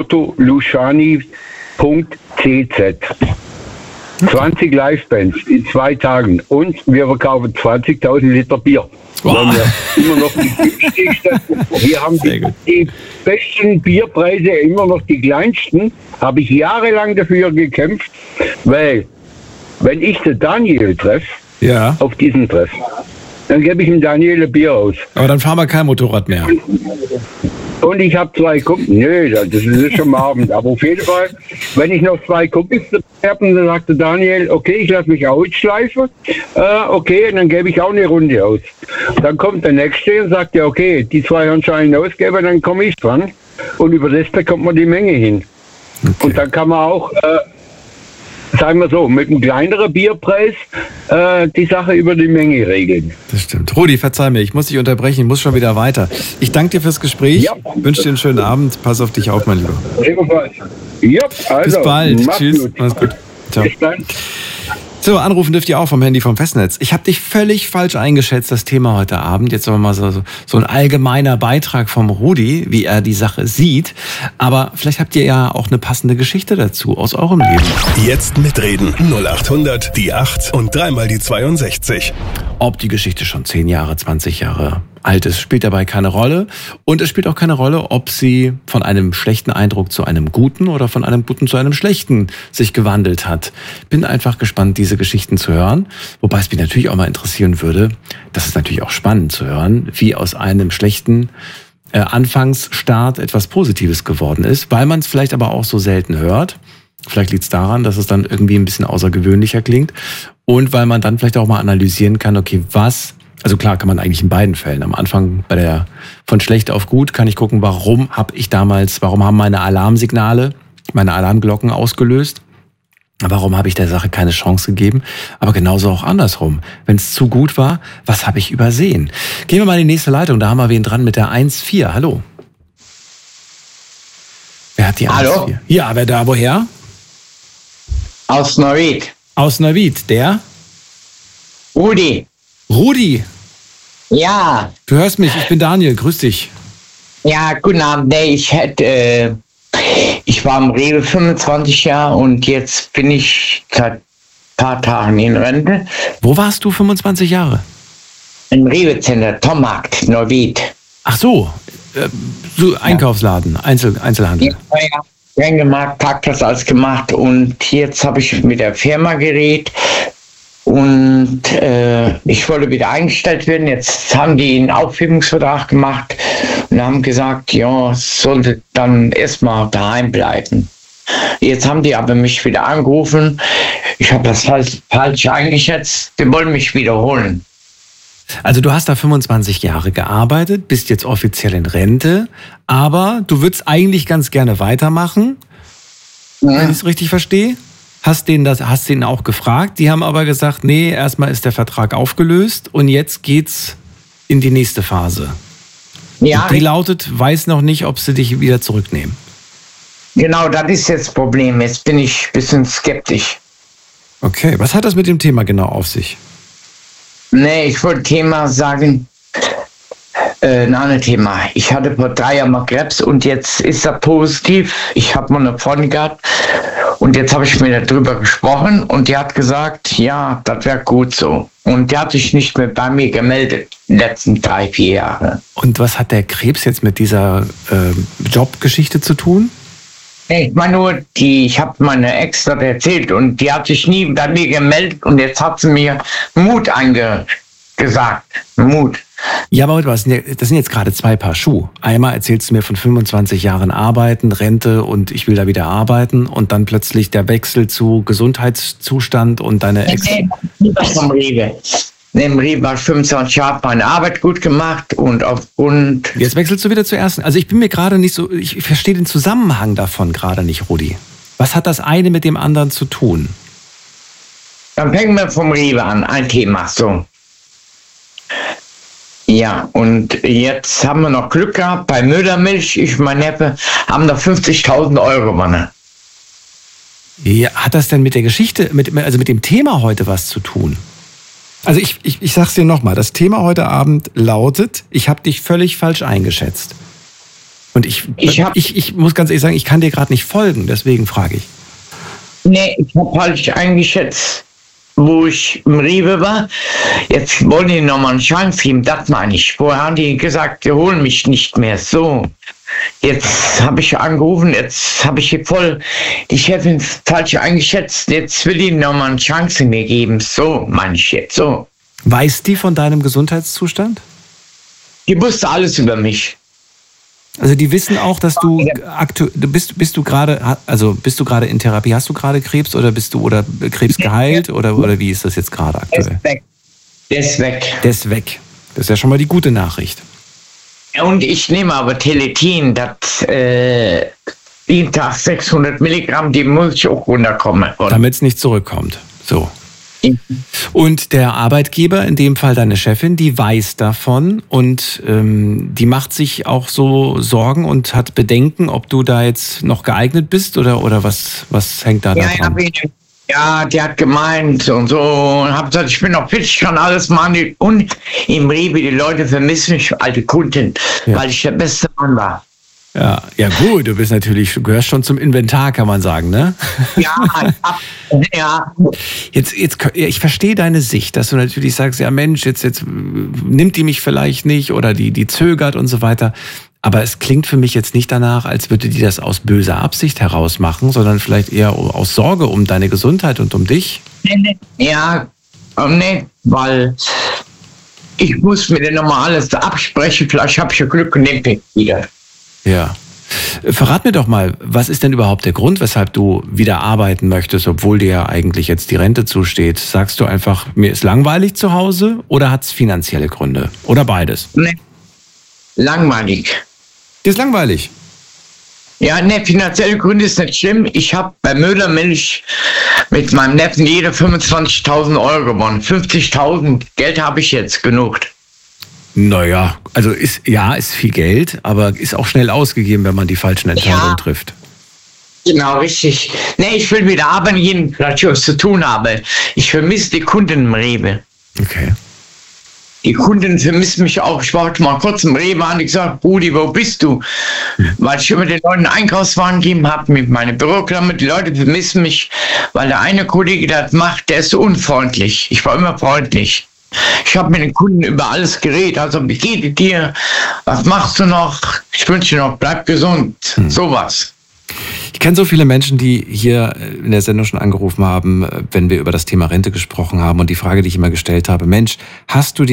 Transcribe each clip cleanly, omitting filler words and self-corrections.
lotolushani.cz. 20 Livebands in 2 Tagen und wir verkaufen 20.000 Liter Bier. Wow. Weil wir immer noch die günstigsten, wir haben die besten Bierpreise, immer noch die kleinsten, habe ich jahrelang dafür gekämpft, weil wenn ich den Daniel treffe, auf diesen Treff, dann gebe ich dem Daniel ein Bier aus. Aber dann fahren wir kein Motorrad mehr. Und ich habe 2 Kumpels. Nö, das ist schon am Abend. Aber auf jeden Fall, wenn ich noch 2 Kumpels habe, dann sagte Daniel, okay, ich lasse mich ausschleifen. Okay, und dann gebe ich auch eine Runde aus. Dann kommt der Nächste und sagt, ja, okay, die 2 anscheinend ausgeben, dann komme ich dran. Und über das bekommt man die Menge hin. Okay. Und dann kann man auch, sagen wir so, mit einem kleineren Bierpreis die Sache über die Menge regeln. Das stimmt. Rudi, verzeih mir, ich muss dich unterbrechen, ich muss schon wieder weiter. Ich danke dir fürs Gespräch, wünsche dir einen schönen Abend, pass auf dich auf, mein Lieber. Ebenfalls. Ja, also, bis bald, tschüss. Gut. Mach's gut. Ciao. Bis dann. So, anrufen dürft ihr auch vom Handy vom Festnetz. Ich habe dich völlig falsch eingeschätzt, das Thema heute Abend. Jetzt aber mal so ein allgemeiner Beitrag vom Rudi, wie er die Sache sieht. Aber vielleicht habt ihr ja auch eine passende Geschichte dazu aus eurem Leben. Jetzt mitreden. 0800 die 8 und 3 die 62. Ob die Geschichte schon 10 Jahre, 20 Jahre alt ist, spielt dabei keine Rolle. Und es spielt auch keine Rolle, ob sie von einem schlechten Eindruck zu einem guten oder von einem guten zu einem schlechten sich gewandelt hat. Bin einfach gespannt, diese Geschichten zu hören. Wobei es mich natürlich auch mal interessieren würde, das ist natürlich auch spannend zu hören, wie aus einem schlechten Anfangsstart etwas Positives geworden ist, weil man es vielleicht aber auch so selten hört. Vielleicht liegt es daran, dass es dann irgendwie ein bisschen außergewöhnlicher klingt und weil man dann vielleicht auch mal analysieren kann, okay, also klar kann man eigentlich in beiden Fällen. Am Anfang von schlecht auf gut kann ich gucken, warum haben meine Alarmsignale, meine Alarmglocken ausgelöst? Warum habe ich der Sache keine Chance gegeben? Aber genauso auch andersrum. Wenn es zu gut war, was habe ich übersehen? Gehen wir mal in die nächste Leitung, da haben wir wen dran mit der 1-4. Hallo. Wer hat die 1-4? Hallo? Ja, wer da, woher? Aus Neuwied. Aus Neuwied, der? Rudi. Rudi. Ja. Du hörst mich, ich bin Daniel, grüß dich. Ja, guten Abend. Nee, ich war im Rewe 25 Jahre und jetzt bin ich seit ein paar Tagen in Rente. Wo warst du 25 Jahre? Im Rewe-Center, Tommarkt, Neuwied. Ach so, so Einkaufsladen, Einzelhandel. Ja, Gängemarkt, Parkplatz, alles gemacht und jetzt habe ich mit der Firma geredet. Und ich wollte wieder eingestellt werden. Jetzt haben die einen Aufhebungsvertrag gemacht und haben gesagt, ja, sollte dann erstmal daheim bleiben. Jetzt haben die aber mich wieder angerufen. Ich habe das falsch eingeschätzt. Die wollen mich wiederholen. Also du hast da 25 Jahre gearbeitet, bist jetzt offiziell in Rente, aber du würdest eigentlich ganz gerne weitermachen, wenn ich es richtig verstehe. Hast denen auch gefragt, die haben aber gesagt, nee, erstmal ist der Vertrag aufgelöst und jetzt geht's in die nächste Phase. Ja. Und die lautet, weiß noch nicht, ob sie dich wieder zurücknehmen. Genau, das ist jetzt das Problem. Jetzt bin ich ein bisschen skeptisch. Okay, was hat das mit dem Thema genau auf sich? Nee, ich wollte Thema sagen, ein anderes Thema. Ich hatte vor 3 Jahren mal Krebs und jetzt ist er positiv. Ich habe mal eine Freundin gehabt und jetzt habe ich mir darüber gesprochen und die hat gesagt, ja, das wäre gut so. Und die hat sich nicht mehr bei mir gemeldet, die letzten 3, 4 Jahre. Und was hat der Krebs jetzt mit dieser Jobgeschichte zu tun? Ich meine nur, ich habe meine Ex das erzählt und die hat sich nie bei mir gemeldet und jetzt hat sie mir Mut gesagt. Mut. Ja, aber das sind jetzt gerade 2 Paar Schuhe. Einmal erzählst du mir von 25 Jahren Arbeiten, Rente und ich will da wieder arbeiten und dann plötzlich der Wechsel zu Gesundheitszustand und deine Ex... Nee, vom Rewe. Im Rewe war 25 Jahre meine Arbeit gut gemacht und aufgrund... Jetzt wechselst du wieder zur ersten. Also ich bin mir gerade nicht so... Ich verstehe den Zusammenhang davon gerade nicht, Rudi. Was hat das eine mit dem anderen zu tun? Dann fangen wir vom Rewe an, ein Thema, so. Ja, und jetzt haben wir noch Glück gehabt bei Müllermilch. Ich und mein Neffe haben da 50.000 Euro gewonnen. Ja, hat das denn mit der Geschichte, mit dem Thema heute was zu tun? Also ich sag's dir nochmal, das Thema heute Abend lautet, ich habe dich völlig falsch eingeschätzt. Und ich muss ganz ehrlich sagen, ich kann dir gerade nicht folgen, deswegen frage ich. Nee, ich habe falsch eingeschätzt, wo ich im Rewe war. Jetzt wollen die nochmal eine Chance geben, das meine ich. Vorher haben die gesagt, die holen mich nicht mehr. So, jetzt habe ich angerufen, jetzt habe ich hier voll die Chefin falsch eingeschätzt. Jetzt will die nochmal eine Chance mir geben. So, meine ich jetzt, so. Weiß die von deinem Gesundheitszustand? Die wusste alles über mich. Also die wissen auch, dass du bist du gerade in Therapie, hast du gerade Krebs oder bist du Krebs geheilt oder wie ist das jetzt gerade aktuell? Der ist weg. Der ist weg. Das ist ja schon mal die gute Nachricht. Und ich nehme aber Teletin, das jeden Tag 600 Milligramm, die muss ich auch runterkommen. Damit es nicht zurückkommt. So. Und der Arbeitgeber, in dem Fall deine Chefin, die weiß davon und die macht sich auch so Sorgen und hat Bedenken, ob du da jetzt noch geeignet bist oder was hängt da dran? Ja, die hat gemeint und so und hab gesagt, ich bin noch fit, ich kann alles machen. Und im Rewe, die Leute vermissen mich, alte Kunden, weil ich der beste Mann war. Ja, gut, du gehörst schon zum Inventar, kann man sagen, ne? Ja. Jetzt, ich verstehe deine Sicht, dass du natürlich sagst, ja Mensch, jetzt nimmt die mich vielleicht nicht oder die zögert und so weiter. Aber es klingt für mich jetzt nicht danach, als würde die das aus böser Absicht heraus machen, sondern vielleicht eher aus Sorge um deine Gesundheit und um dich. Ja, weil ich muss mir dann nochmal alles absprechen, vielleicht habe ich ja Glück und nehme den wieder. Ja. Verrat mir doch mal, was ist denn überhaupt der Grund, weshalb du wieder arbeiten möchtest, obwohl dir ja eigentlich jetzt die Rente zusteht? Sagst du einfach, mir ist langweilig zu Hause oder hat es finanzielle Gründe? Oder beides? Nee, langweilig. Dir ist langweilig? Ja, finanzielle Gründe ist nicht schlimm. Ich habe bei Müllermilch mit meinem Neffen jede 25.000 Euro gewonnen. 50.000 Geld habe ich jetzt genug. Naja, also ist viel Geld, aber ist auch schnell ausgegeben, wenn man die falschen Entscheidungen trifft. Genau, richtig. Ich will wieder arbeiten gehen, vielleicht was zu tun habe. Ich vermisse die Kunden im Rewe. Okay. Die Kunden vermissen mich auch. Ich war heute mal kurz im Rewe an und gesagt, Brudi, wo bist du? Weil ich immer den Leuten Einkaufswagen gegeben habe mit meiner Büroklammer. Die Leute vermissen mich, weil der eine Kollege, der das macht, der ist so unfreundlich. Ich war immer freundlich. Ich habe mit den Kunden über alles geredet. Also, wie geht es dir? Was machst du noch? Ich wünsche dir noch, bleib gesund. Sowas. Ich kenne so viele Menschen, die hier in der Sendung schon angerufen haben, wenn wir über das Thema Rente gesprochen haben. Und die Frage, die ich immer gestellt habe, Mensch, hast du dir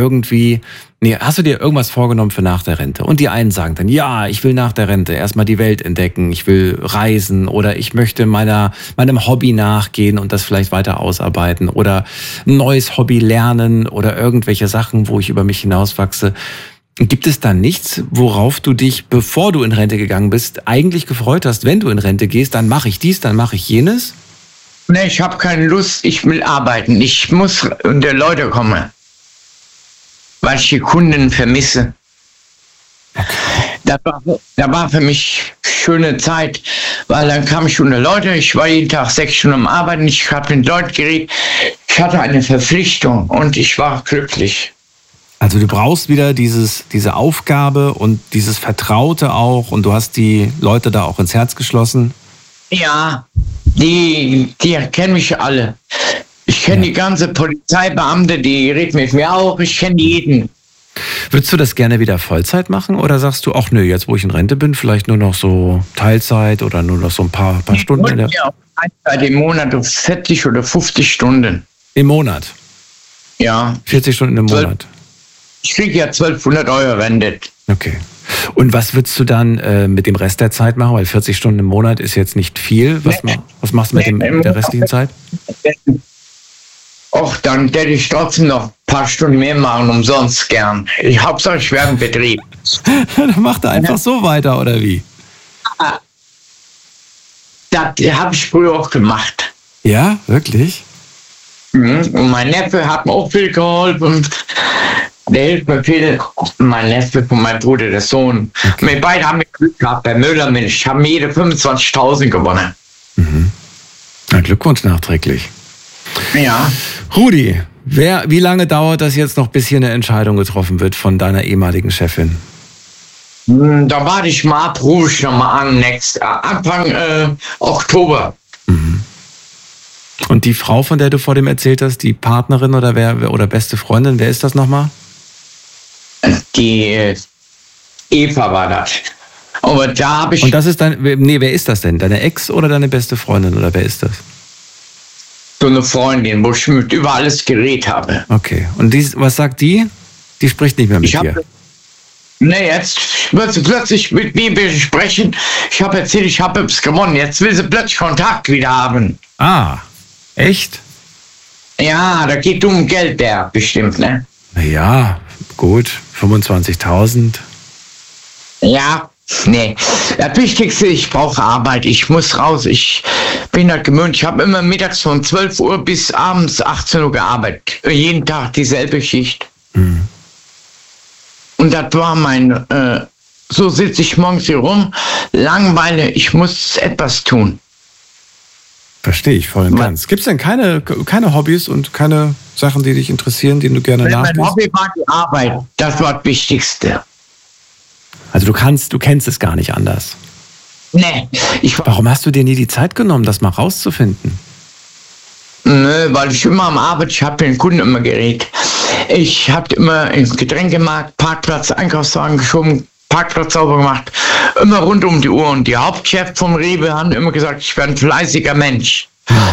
irgendwas vorgenommen für nach der Rente? Und die einen sagen dann, ja, ich will nach der Rente erstmal die Welt entdecken, ich will reisen oder ich möchte meinem Hobby nachgehen und das vielleicht weiter ausarbeiten oder ein neues Hobby lernen oder irgendwelche Sachen, wo ich über mich hinauswachse. Gibt es da nichts, worauf du dich, bevor du in Rente gegangen bist, eigentlich gefreut hast, wenn du in Rente gehst, dann mache ich dies, dann mache ich jenes? Ich habe keine Lust, ich will arbeiten. Ich muss unter Leute kommen, weil ich die Kunden vermisse. Das war für mich schöne Zeit, weil dann kam ich unter Leute, ich war jeden Tag 6 Stunden am Arbeiten, ich habe mit Leuten geredet, ich hatte eine Verpflichtung und ich war glücklich. Also du brauchst wieder diese Aufgabe und dieses Vertraute auch und du hast die Leute da auch ins Herz geschlossen? Ja, die kennen mich alle. Ich kenne die ganze Polizeibeamte, die reden mit mir auch, ich kenne jeden. Würdest du das gerne wieder Vollzeit machen oder sagst du, ach nö, jetzt wo ich in Rente bin, vielleicht nur noch so Teilzeit oder nur noch so ein paar Stunden? Ja, im Monat 40 oder 50 Stunden. Im Monat? Ja. 40 Stunden im Monat? Ich kriege ja 1.200 Euro Rente. Okay. Und was würdest du dann mit dem Rest der Zeit machen? Weil 40 Stunden im Monat ist jetzt nicht viel. Was machst du mit der restlichen Zeit? Och, dann hätte ich trotzdem noch ein paar Stunden mehr machen, umsonst gern. Hauptsache ich werde im Betrieb. Dann macht er einfach so weiter, oder wie? Das habe ich früher auch gemacht. Ja, wirklich? Und mein Neffe hat mir auch viel geholfen. Der hilft mir viel. Mein Neffe von meinem Bruder, der Sohn. Okay. Wir beide haben Glück gehabt bei Müllermilch. Haben jede 25.000 gewonnen. Mhm. Na, Glückwunsch nachträglich. Ja. Rudi, wie lange dauert das jetzt noch, bis hier eine Entscheidung getroffen wird von deiner ehemaligen Chefin? Da warte ich mal ab, rufe ich nochmal an, Anfang Oktober. Mhm. Und die Frau, von der du vor dem erzählt hast, die Partnerin oder beste Freundin, wer ist das nochmal? Die Eva war das. Aber da habe ich... Und das ist wer ist das denn? Deine Ex oder deine beste Freundin oder wer ist das? So eine Freundin, wo ich mit über alles geredet habe. Okay. Und was sagt die? Die spricht nicht mehr mit dir. Nee, jetzt wird sie plötzlich mit mir sprechen. Ich habe erzählt, ich habe es gewonnen. Jetzt will sie plötzlich Kontakt wieder haben. Ah, echt? Ja, da geht um Geld, der bestimmt, ne? Ja, gut, 25.000. Ja, nee. Das Wichtigste, ich brauche Arbeit. Ich muss raus. Ich bin da gewöhnt. Ich habe immer mittags von 12 Uhr bis abends 18 Uhr gearbeitet. Jeden Tag dieselbe Schicht. Mhm. Und das war so sitze ich morgens hier rum, Langeweile, ich muss etwas tun. Verstehe ich voll und ganz. Gibt es denn keine Hobbys und keine Sachen, die dich interessieren, die du gerne nachgehst? Mein Hobby war die Arbeit, das war das Wichtigste. Also du kennst es gar nicht anders? Nee. Warum hast du dir nie die Zeit genommen, das mal rauszufinden? Nö, weil ich immer am Arbeit, ich habe den Kunden immer geredet. Ich habe immer ins Getränkemarkt, Parkplatz, Einkaufswagen geschoben, Parkplatz sauber gemacht. Immer rund um die Uhr. Und die Hauptchef vom Rewe haben immer gesagt, ich bin ein fleißiger Mensch.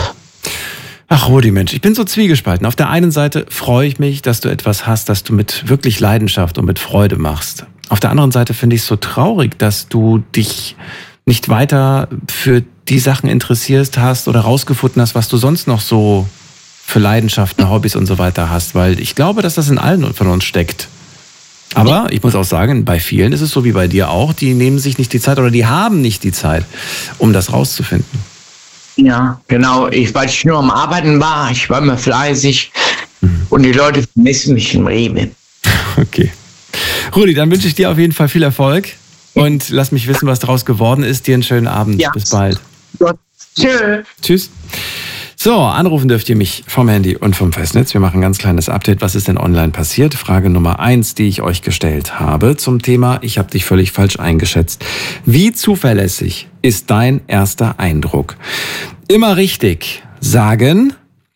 Ach, Rudi, Mensch, ich bin so zwiegespalten. Auf der einen Seite freue ich mich, dass du etwas hast, das du mit wirklich Leidenschaft und mit Freude machst. Auf der anderen Seite finde ich es so traurig, dass du dich nicht weiter für die Sachen interessierst hast oder rausgefunden hast, was du sonst noch so für Leidenschaften, Hobbys und so weiter hast. Weil ich glaube, dass das in allen von uns steckt. Aber ich muss auch sagen, bei vielen ist es so wie bei dir auch, die nehmen sich nicht die Zeit oder die haben nicht die Zeit, um das rauszufinden. Ja, genau. Weil ich nur am Arbeiten war, ich war immer fleißig und die Leute vermissen mich im Rewe. Okay. Rudi, dann wünsche ich dir auf jeden Fall viel Erfolg und lass mich wissen, was daraus geworden ist. Dir einen schönen Abend. Ja. Bis bald. Gut. Tschüss. Tschüss. So, anrufen dürft ihr mich vom Handy und vom Festnetz. Wir machen ein ganz kleines Update. Was ist denn online passiert? Frage Nummer 1, die ich euch gestellt habe zum Thema, ich habe dich völlig falsch eingeschätzt. Wie zuverlässig ist dein erster Eindruck? Immer richtig sagen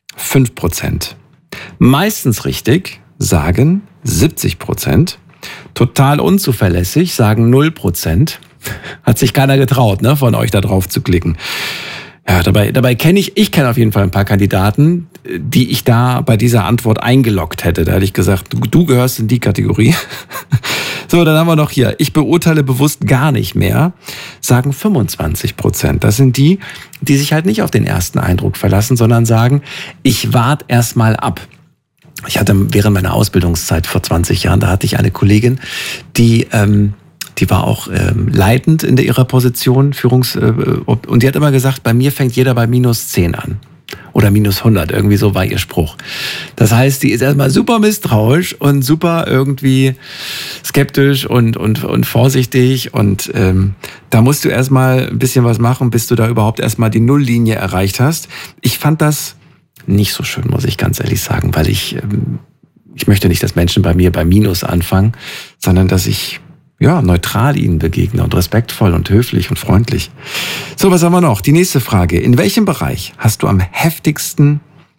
5%. Meistens richtig sagen 70%. Total unzuverlässig sagen 0%. Hat sich keiner getraut, ne, von euch da drauf zu klicken. Ja, dabei kenne ich kenne auf jeden Fall ein paar Kandidaten, die ich da bei dieser Antwort eingeloggt hätte. Da hätte ich gesagt, du gehörst in die Kategorie. So, dann haben wir noch hier, ich beurteile bewusst gar nicht mehr, sagen 25%. Das sind die sich halt nicht auf den ersten Eindruck verlassen, sondern sagen, ich warte erst mal ab. Ich hatte während meiner Ausbildungszeit vor 20 Jahren, da hatte ich eine Kollegin, die war auch leitend in ihrer Position, und die hat immer gesagt, bei mir fängt jeder bei -10 an. Oder -100, irgendwie so war ihr Spruch. Das heißt, die ist erstmal super misstrauisch und super irgendwie skeptisch und vorsichtig. Und da musst du erstmal ein bisschen was machen, bis du da überhaupt erstmal die Nulllinie erreicht hast. Ich fand das nicht so schön, muss ich ganz ehrlich sagen, weil ich möchte nicht, dass Menschen bei mir bei Minus anfangen, sondern dass ich neutral ihnen begegne und respektvoll und höflich und freundlich. So, was haben wir noch? Die nächste Frage. In welchem Bereich hast du am heftigsten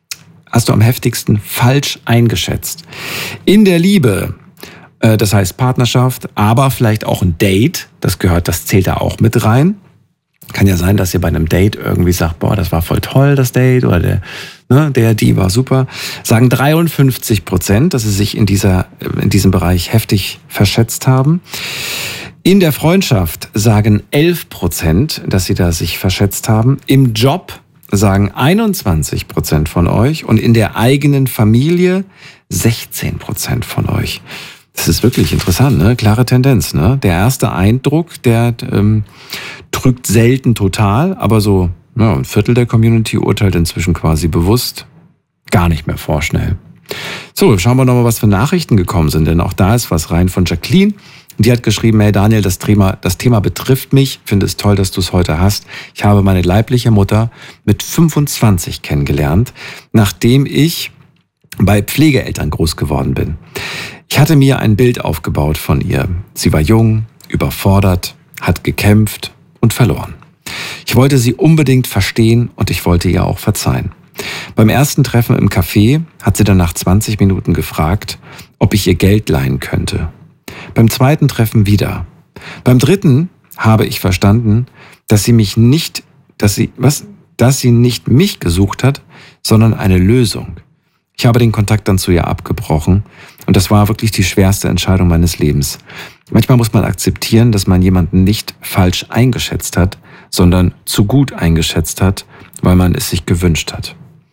falsch eingeschätzt? In der Liebe, das heißt Partnerschaft, aber vielleicht auch ein Date, das zählt da auch mit rein. Kann ja sein, dass ihr bei einem Date irgendwie sagt, boah, das war voll toll, das Date, oder die war super. Sagen 53%, dass sie sich in diesem Bereich heftig verschätzt haben. In der Freundschaft sagen 11%, dass sie da sich verschätzt haben. Im Job sagen 21% von euch und in der eigenen Familie 16% von euch. Das ist wirklich interessant, ne? Klare Tendenz, ne? Der erste Eindruck, der trügt selten total, aber so ein Viertel der Community urteilt inzwischen quasi bewusst gar nicht mehr vorschnell. So, schauen wir nochmal, was für Nachrichten gekommen sind, denn auch da ist was rein von Jacqueline. Die hat geschrieben, hey Daniel, das Thema betrifft mich, finde es toll, dass du es heute hast. Ich habe meine leibliche Mutter mit 25 kennengelernt, nachdem ich bei Pflegeeltern groß geworden bin. Ich hatte mir ein Bild aufgebaut von ihr. Sie war jung, überfordert, hat gekämpft und verloren. Ich wollte sie unbedingt verstehen und ich wollte ihr auch verzeihen. Beim ersten Treffen im Café hat sie dann nach 20 Minuten gefragt, ob ich ihr Geld leihen könnte. Beim zweiten Treffen wieder. Beim dritten habe ich verstanden, dass sie nicht mich gesucht hat, sondern eine Lösung. Ich habe den Kontakt dann zu ihr abgebrochen und das war wirklich die schwerste Entscheidung meines Lebens. Manchmal muss man akzeptieren, dass man jemanden nicht falsch eingeschätzt hat, sondern zu gut eingeschätzt hat, weil man es sich gewünscht hat.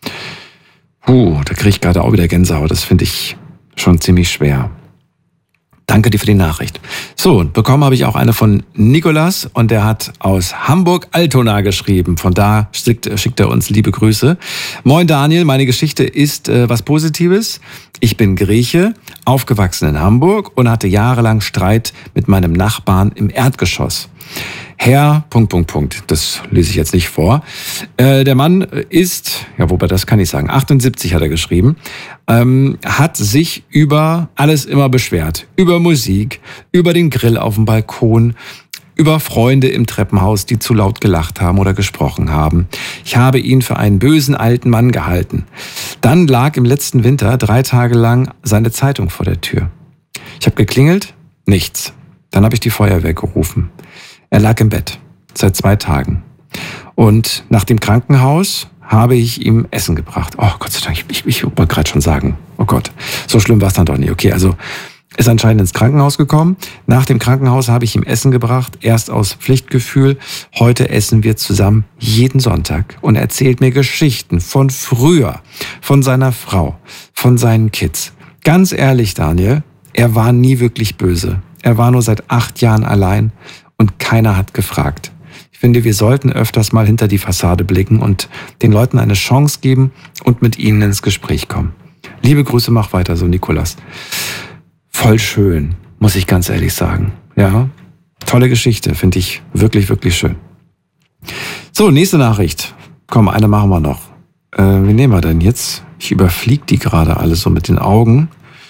Da kriege ich gerade auch wieder Gänsehaut. Das finde ich schon ziemlich schwer. Danke dir für die Nachricht. So, und bekommen habe ich auch eine von Nikolas und der hat aus Hamburg-Altona geschrieben. Von da schickt er uns liebe Grüße. Moin Daniel, meine Geschichte ist was Positives. Ich bin Grieche, aufgewachsen in Hamburg und hatte jahrelang Streit mit meinem Nachbarn im Erdgeschoss. Herr... Das lese ich jetzt nicht vor. Der Mann ist, wobei das kann ich sagen, 78 hat er geschrieben, hat sich über alles immer beschwert. Über Musik, über den Grill auf dem Balkon, über Freunde im Treppenhaus, die zu laut gelacht haben oder gesprochen haben. Ich habe ihn für einen bösen alten Mann gehalten. Dann lag im letzten Winter 3 Tage lang seine Zeitung vor der Tür. Ich habe geklingelt, nichts. Dann habe ich die Feuerwehr gerufen. Er lag im Bett, seit 2 Tagen. Und nach dem Krankenhaus habe ich ihm Essen gebracht. Oh Gott sei Dank, ich wollte gerade schon sagen, oh Gott, so schlimm war es dann doch nicht. Okay, also ist anscheinend ins Krankenhaus gekommen. Nach dem Krankenhaus habe ich ihm Essen gebracht, erst aus Pflichtgefühl. Heute essen wir zusammen jeden Sonntag und er erzählt mir Geschichten von früher, von seiner Frau, von seinen Kids. Ganz ehrlich, Daniel, er war nie wirklich böse. Er war nur seit 8 Jahren allein. Und keiner hat gefragt. Ich finde, wir sollten öfters mal hinter die Fassade blicken und den Leuten eine Chance geben und mit ihnen ins Gespräch kommen. Liebe Grüße, mach weiter so, Nikolas. Voll schön, muss ich ganz ehrlich sagen. Ja, tolle Geschichte, finde ich wirklich, wirklich schön. So, nächste Nachricht. Komm, eine machen wir noch. Wie nehmen wir denn jetzt? Ich überfliege die gerade alle so mit den Augen.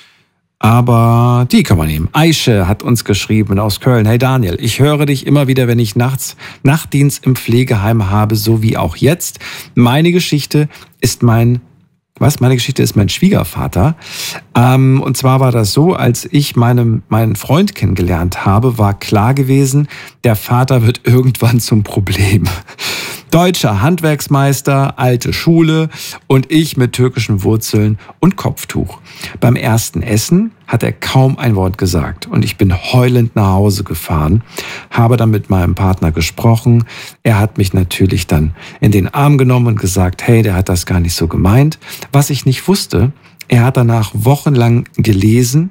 Aber die kann man nehmen. Aische hat uns geschrieben aus Köln. Hey Daniel, ich höre dich immer wieder, wenn ich nachts Nachtdienst im Pflegeheim habe, so wie auch jetzt. Meine Geschichte ist mein Schwiegervater. Und zwar war das so, als ich meinen Freund kennengelernt habe, war klar gewesen, der Vater wird irgendwann zum Problem. Deutscher Handwerksmeister, alte Schule und ich mit türkischen Wurzeln und Kopftuch. Beim ersten Essen hat er kaum ein Wort gesagt und ich bin heulend nach Hause gefahren, habe dann mit meinem Partner gesprochen. Er hat mich natürlich dann in den Arm genommen und gesagt, hey, der hat das gar nicht so gemeint. Was ich nicht wusste, er hat danach wochenlang gelesen,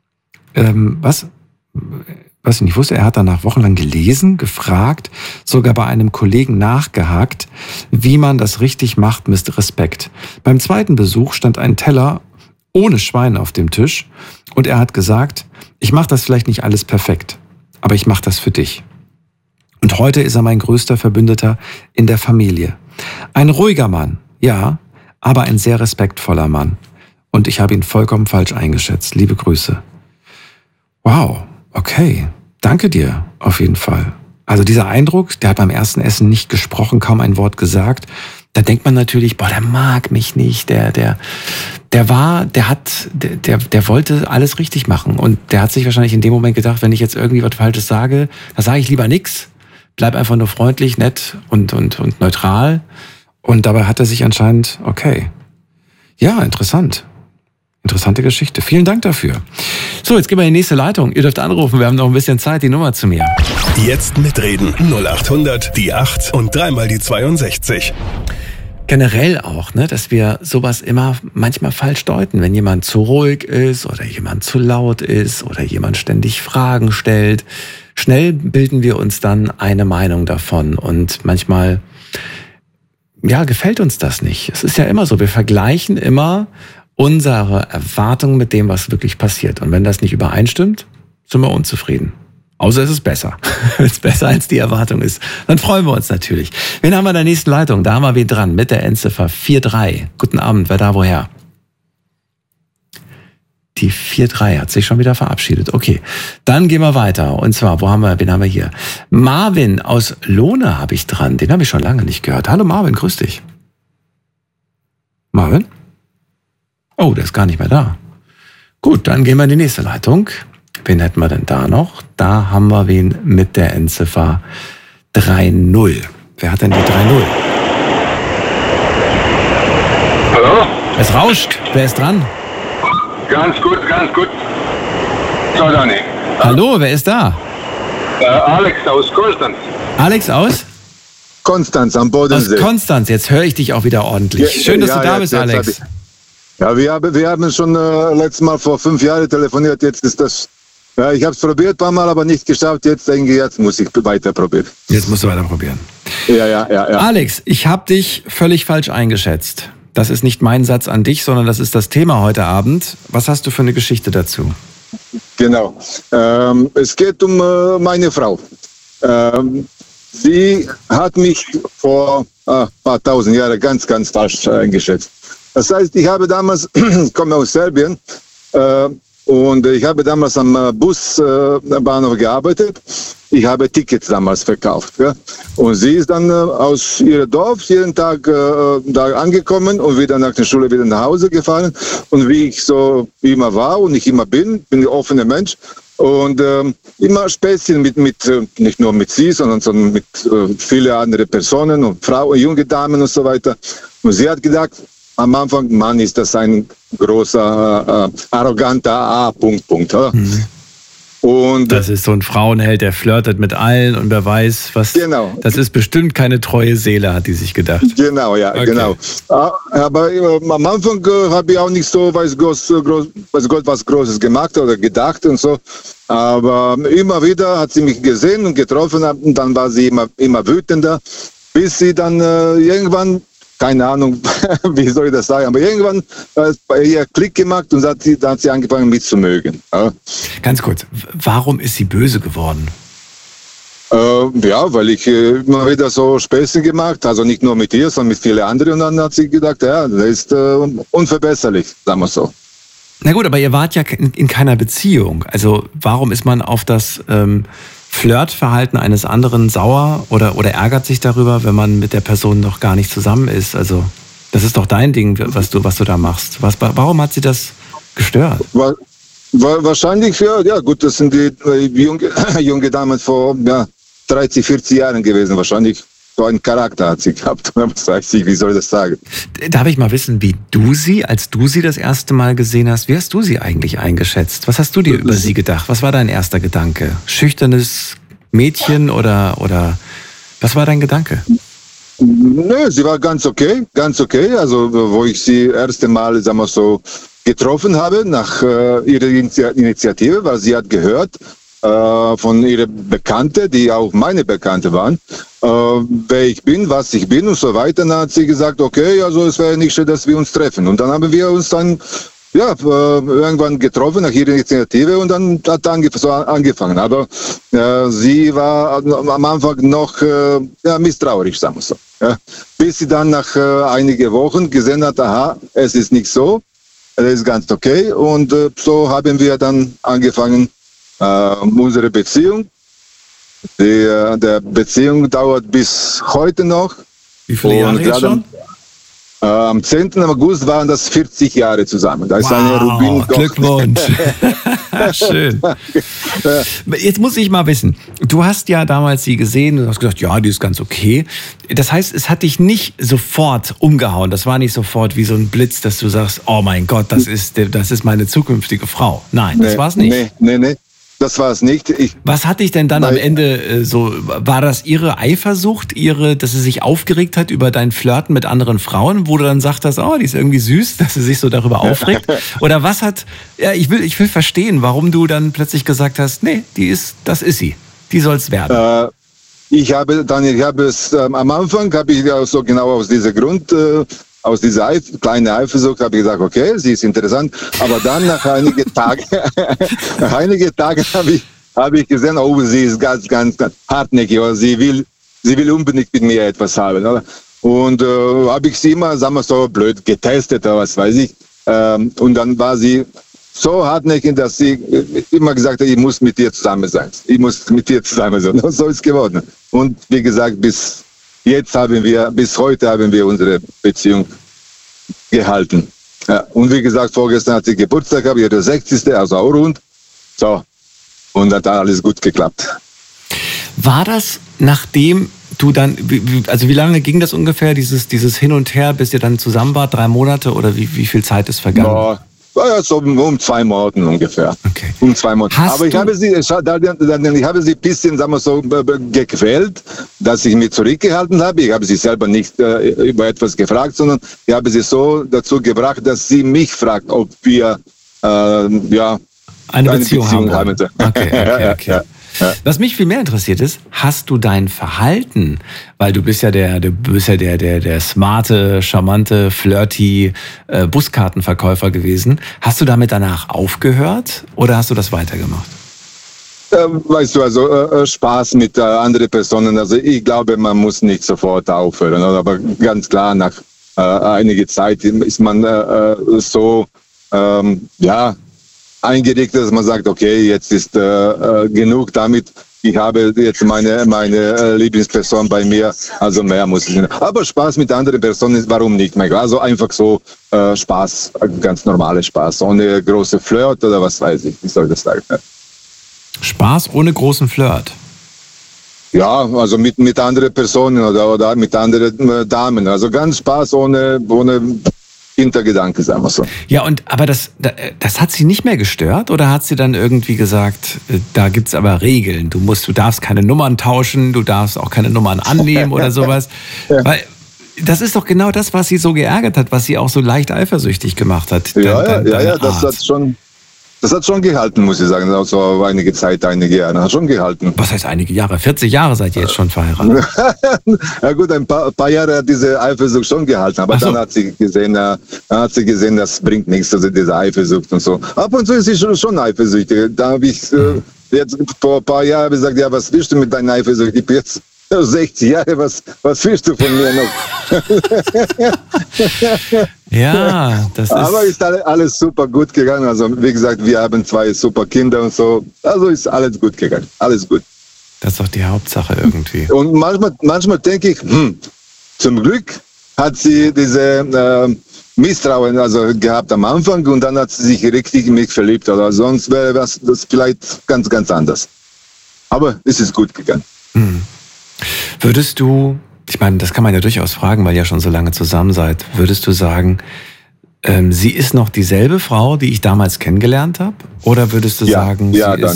was ich nicht wusste, er hat danach wochenlang gelesen, gefragt, sogar bei einem Kollegen nachgehakt, wie man das richtig macht mit Respekt. Beim zweiten Besuch stand ein Teller ohne Schwein auf dem Tisch und er hat gesagt, ich mache das vielleicht nicht alles perfekt, aber ich mache das für dich. Und heute ist er mein größter Verbündeter in der Familie. Ein ruhiger Mann, ja, aber ein sehr respektvoller Mann. Und ich habe ihn vollkommen falsch eingeschätzt. Liebe Grüße. Wow. Okay, danke dir auf jeden Fall. Also dieser Eindruck, der hat beim ersten Essen nicht gesprochen, kaum ein Wort gesagt. Da denkt man natürlich, der mag mich nicht, der wollte alles richtig machen. Und der hat sich wahrscheinlich in dem Moment gedacht, wenn ich jetzt irgendwie was Falsches sage, dann sage ich lieber nix. Bleib einfach nur freundlich, nett und neutral. Und dabei hat er sich anscheinend, okay. Ja, interessant. Interessante Geschichte. Vielen Dank dafür. So, jetzt gehen wir in die nächste Leitung. Ihr dürft anrufen, wir haben noch ein bisschen Zeit, die Nummer zu mir. Jetzt mitreden. 0800 die 8 und 3 mal die 62. Generell auch, ne, dass wir sowas immer manchmal falsch deuten. Wenn jemand zu ruhig ist oder jemand zu laut ist oder jemand ständig Fragen stellt. Schnell bilden wir uns dann eine Meinung davon und manchmal gefällt uns das nicht. Es ist ja immer so, wir vergleichen immer unsere Erwartungen mit dem, was wirklich passiert. Und wenn das nicht übereinstimmt, sind wir unzufrieden. Außer es ist besser. Wenn es besser als die Erwartung ist, dann freuen wir uns natürlich. Wen haben wir in der nächsten Leitung? Da haben wir wen dran mit der Endziffer 43. Guten Abend, wer da woher? Die 4-3 hat sich schon wieder verabschiedet. Okay, dann gehen wir weiter. Und zwar, wen haben wir hier? Marvin aus Lohne habe ich dran. Den habe ich schon lange nicht gehört. Hallo Marvin, grüß dich. Marvin? Oh, der ist gar nicht mehr da. Gut, dann gehen wir in die nächste Leitung. Wen hätten wir denn da noch? Da haben wir wen mit der Endziffer 3-0. Wer hat denn die 3-0? Hallo? Es rauscht. Wer ist dran? Ganz gut, ganz gut. So, Dani. Hallo, wer ist da? Alex aus Konstanz. Alex aus? Konstanz am Bodensee. Aus Konstanz. Jetzt höre ich dich auch wieder ordentlich. Schön, dass du da bist, Alex. Ja, wir haben schon letztes Mal vor 5 Jahren telefoniert. Jetzt ist das. Ja, ich habe es probiert ein paar Mal, aber nicht geschafft. Jetzt muss ich weiter probieren. Jetzt musst du weiter probieren. Ja. Alex, ich habe dich völlig falsch eingeschätzt. Das ist nicht mein Satz an dich, sondern das ist das Thema heute Abend. Was hast du für eine Geschichte dazu? Genau. Es geht um meine Frau. Sie hat mich vor ein paar tausend Jahren ganz, ganz falsch eingeschätzt. Das heißt, ich habe damals, ich komme aus Serbien, und ich habe damals am Busbahnhof gearbeitet. Ich habe Tickets damals verkauft. Ja? Und sie ist dann aus ihrem Dorf jeden Tag da angekommen und wieder nach der Schule wieder nach Hause gefahren. Und wie ich so immer war und ich immer bin ein offener Mensch. Und immer Späßchen mit nicht nur mit sie, sondern mit vielen anderen Personen und Frauen, junge Damen und so weiter. Und sie hat gedacht, am Anfang, Mann, ist das ein großer, arroganter A-Punkt. Mhm. Und das ist so ein Frauenheld, der flirtet mit allen und wer weiß, was. Genau. Das ist bestimmt keine treue Seele, hat die sich gedacht. Genau, ja, okay. Genau. Aber am Anfang habe ich auch nicht so, weiß Gott, was Großes gemacht oder gedacht und so. Aber immer wieder hat sie mich gesehen und getroffen und dann war sie immer wütender, bis sie dann irgendwann, keine Ahnung, wie soll ich das sagen, aber irgendwann bei ihr Klick gemacht und dann hat sie angefangen, mich zu mögen. Ja. Ganz kurz, warum ist sie böse geworden? Ja, weil ich immer wieder so Späße gemacht, also nicht nur mit ihr, sondern mit vielen anderen. Und dann hat sie gedacht, ja, das ist unverbesserlich, sagen wir so. Na gut, aber ihr wart ja in keiner Beziehung. Also warum ist man auf das Flirtverhalten eines anderen sauer oder ärgert sich darüber, wenn man mit der Person noch gar nicht zusammen ist? Also das ist doch dein Ding, was du da machst. Warum hat sie das gestört? Wahrscheinlich, ja gut, das sind die junge Damen vor 30, 40 Jahren gewesen. Wahrscheinlich so einen Charakter hat sie gehabt. Was weiß ich, wie soll ich das sagen? Darf ich mal wissen, als du sie das erste Mal gesehen hast, wie hast du sie eigentlich eingeschätzt? Was hast du dir über sie gedacht? Was war dein erster Gedanke? Schüchternes Mädchen oder was war dein Gedanke? Nö, sie war ganz okay. Also, wo ich sie das erste Mal, sagen wir so, getroffen habe, nach ihrer Initiative, weil sie hat gehört, von ihren Bekannten, die auch meine Bekannte waren, wer ich bin, was ich bin und so weiter. Dann hat sie gesagt, okay, also es wäre nicht schön, dass wir uns treffen. Und dann haben wir uns dann irgendwann getroffen nach ihrer Initiative und dann hat angefangen. Aber sie war am Anfang noch misstrauisch, sagen wir so. Ja. Bis sie dann nach einigen Wochen gesehen hat, aha, es ist nicht so, es ist ganz okay. Und so haben wir dann angefangen, unsere Beziehung. Der Beziehung dauert bis heute noch. Wie viele Jahre jetzt schon? Am 10. August waren das 40 Jahre zusammen. Das ist eine Rubin. Glückwunsch. Schön. Jetzt muss ich mal wissen, du hast ja damals sie gesehen und hast gesagt, ja, die ist ganz okay. Das heißt, es hat dich nicht sofort umgehauen. Das war nicht sofort wie so ein Blitz, dass du sagst, oh mein Gott, das ist meine zukünftige Frau. Nein, das war es nicht. Nee. Das war es nicht. Was hat dich denn dann am Ende war das ihre Eifersucht, dass sie sich aufgeregt hat über dein Flirten mit anderen Frauen, wo du dann sagtest, oh, die ist irgendwie süß, dass sie sich so darüber aufregt? Oder was ich will verstehen, warum du dann plötzlich gesagt hast, nee, das ist sie, die soll's werden. Ich habe es am Anfang, habe ich so genau aus diesem Grund, aus dieser kleinen Eifersucht habe ich gesagt, okay, sie ist interessant. Aber dann nach einigen Tagen habe ich gesehen, oh, sie ist ganz, ganz, ganz hartnäckig. Oder sie will unbedingt mit mir etwas haben. Oder? Und habe ich sie immer, sagen wir so, blöd getestet oder was weiß ich. Und dann war sie so hartnäckig, dass sie immer gesagt hat, ich muss mit dir zusammen sein. Ich muss mit dir zusammen sein. Und so ist es geworden. Und wie gesagt, bis heute haben wir unsere Beziehung gehalten. Ja, und wie gesagt, vorgestern hat sie Geburtstag gehabt, ihre 60. Also auch rund. So. Und hat alles gut geklappt. War das, nachdem du dann, also wie lange ging das ungefähr, dieses Hin und Her, bis ihr dann zusammen wart? 3 Monate oder wie viel Zeit ist vergangen? Ja, so um 2 Monate ungefähr. Okay. Um 2 Monate. Aber ich habe sie ein bisschen, sagen wir so, gequält, dass ich mich zurückgehalten habe. Ich habe sie selber nicht über etwas gefragt, sondern ich habe sie so dazu gebracht, dass sie mich fragt, ob wir eine Beziehung haben. Okay. Ja. Was mich viel mehr interessiert ist, hast du dein Verhalten, weil du bist ja der smarte, charmante, flirty Buskartenverkäufer gewesen. Hast du damit danach aufgehört oder hast du das weitergemacht? Weißt du, also Spaß mit anderen Personen, also ich glaube, man muss nicht sofort aufhören, aber ganz klar, nach einiger Zeit ist man so, eingerichtet, dass man sagt, okay, jetzt ist genug damit. Ich habe jetzt meine Lieblingsperson bei mir, also mehr muss ich nicht. Aber Spaß mit anderen Personen ist, warum nicht mehr? Also einfach so Spaß, ganz normale Spaß, ohne große Flirt oder was weiß ich, wie soll ich das sagen? Spaß ohne großen Flirt? Ja, also mit anderen Personen oder mit anderen Damen. Also ganz Spaß ohne Hintergedanke, sagen wir so. Ja, aber das hat sie nicht mehr gestört oder hat sie dann irgendwie gesagt, da gibt's aber Regeln, du darfst keine Nummern tauschen, du darfst auch keine Nummern annehmen oder sowas? Ja. Weil das ist doch genau das, was sie so geärgert hat, was sie auch so leicht eifersüchtig gemacht hat. Das hat schon gehalten, muss ich sagen. Also einige Jahre. Hat schon gehalten. Was heißt einige Jahre? 40 Jahre seid ihr jetzt schon verheiratet. Ja gut, ein paar Jahre hat diese Eifersucht schon gehalten. Aber dann hat sie gesehen, das bringt nichts, also diese Eifersucht und so. Ab und zu ist sie schon eifersüchtig. Da habe ich jetzt vor ein paar Jahren gesagt, ja, was willst du mit deiner Eifersucht? Ich bin jetzt 60 Jahre, was willst du von mir noch? Ja, das ist... Aber ist alles super gut gegangen. Also wie gesagt, wir haben 2 super Kinder und so. Also ist alles gut gegangen. Alles gut. Das ist doch die Hauptsache irgendwie. Und manchmal denke ich, zum Glück hat sie diese Misstrauen gehabt am Anfang und dann hat sie sich richtig in mich verliebt. Oder sonst wäre das vielleicht ganz, ganz anders. Aber es ist gut gegangen. Würdest du, ich meine, das kann man ja durchaus fragen, weil ihr ja schon so lange zusammen seid, würdest du sagen, sie ist noch dieselbe Frau, die ich damals kennengelernt habe? Oder würdest du sagen,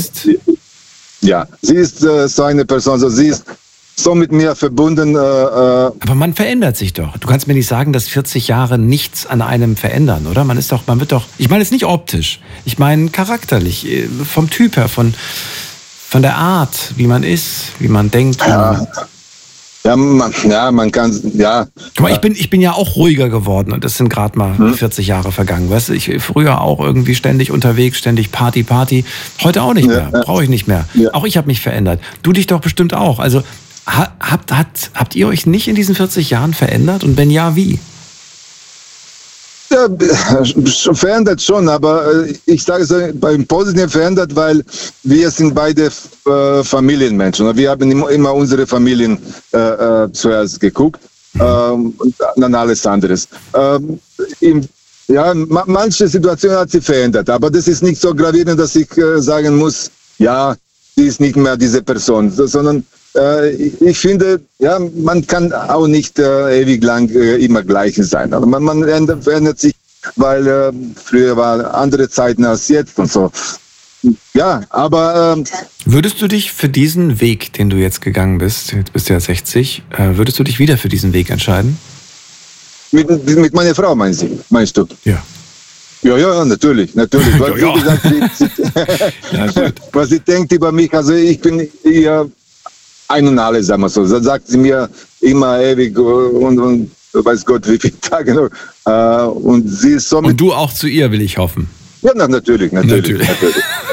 sie ist so eine Person, also sie ist so mit mir verbunden. Aber man verändert sich doch. Du kannst mir nicht sagen, dass 40 Jahre nichts an einem verändern, oder? Man wird doch, ich meine jetzt nicht optisch, ich meine charakterlich, vom Typ her, von der Art, wie man ist, wie man denkt. Man kann, ja. Guck mal, ich bin ja auch ruhiger geworden und das sind gerade mal 40 Jahre vergangen. Weißt du, ich früher auch irgendwie ständig unterwegs, ständig Party. Heute auch nicht mehr, brauche ich nicht mehr. Ja. Auch ich habe mich verändert. Du dich doch bestimmt auch. Also habt ihr euch nicht in diesen 40 Jahren verändert und wenn ja, wie? Ja, verändert schon, aber ich sage es beim Positiven verändert, weil wir sind beide Familienmenschen. Wir haben immer unsere Familien zuerst geguckt und dann alles anderes. Manche Situationen hat sie verändert, aber das ist nicht so gravierend, dass ich sagen muss, ja, sie ist nicht mehr diese Person, sondern ich finde, ja, man kann auch nicht ewig lang immer gleich sein. Also man verändert sich, weil früher waren andere Zeiten als jetzt und so. Ja, aber... würdest du dich für diesen Weg, den du jetzt gegangen bist, jetzt bist du ja 60, würdest du dich wieder für diesen Weg entscheiden? Mit meiner Frau meinst du? Ja. Ja, natürlich. Weil, wie gesagt, was sie denkt über mich, also ich bin ihr ein und alles, sagen wir so. Da sagt sie mir immer ewig und weiß Gott, wie viele Tage noch. Und sie ist so. Und du auch zu ihr, will ich hoffen. Ja, natürlich.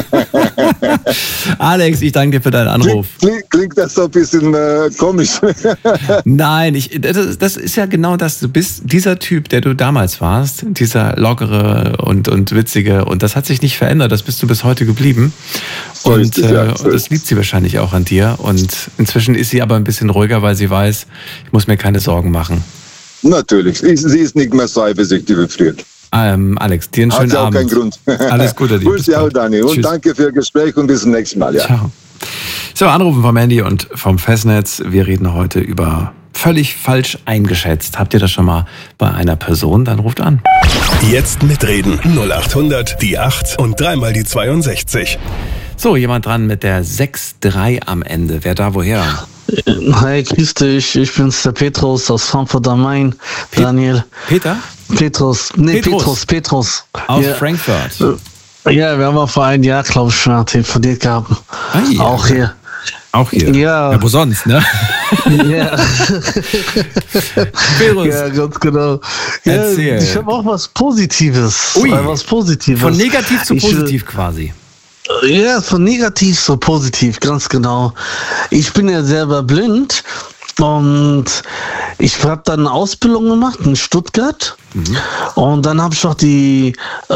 Alex, ich danke dir für deinen Anruf. Klingt das so ein bisschen komisch? Nein, das ist ja genau das. Du bist dieser Typ, der du damals warst, dieser lockere und witzige. Und das hat sich nicht verändert. Das bist du bis heute geblieben. Und das liebt sie wahrscheinlich auch an dir. Und inzwischen ist sie aber ein bisschen ruhiger, weil sie weiß, ich muss mir keine Sorgen machen. Natürlich. Sie ist nicht mehr so eifersüchtig wie früher. Alex, dir einen schönen Abend. Hat ja auch keinen Grund. Alles Gute dir. Grüß dich auch, Dani. Und danke für das Gespräch und bis zum nächsten Mal. Ja. Ciao. So, Anrufen vom Handy und vom Festnetz. Wir reden heute über völlig falsch eingeschätzt. Habt ihr das schon mal bei einer Person? Dann ruft an. Jetzt mitreden. 0800 die 8 und dreimal die 62. So, jemand dran mit der 6-3 am Ende. Wer da woher? Hi, grüß dich. Ich bin's, der Petrus aus Frankfurt am Main. Daniel. Peter? Petrus. Aus Frankfurt. Ja, wir haben auch vor einem Jahr, glaube ich, schon telefoniert gehabt. Ja. Auch hier. Auch hier? Ja. Wo sonst, ne? Ja. Petrus. Ja, ganz genau. Ja, Erzähl. ich habe auch was Positives. Ui. Was Positives. Von negativ zu positiv quasi. Ja, von negativ zu positiv, ganz genau. Ich bin ja selber blind und ich habe dann eine Ausbildung gemacht in Stuttgart. Und dann habe ich noch wie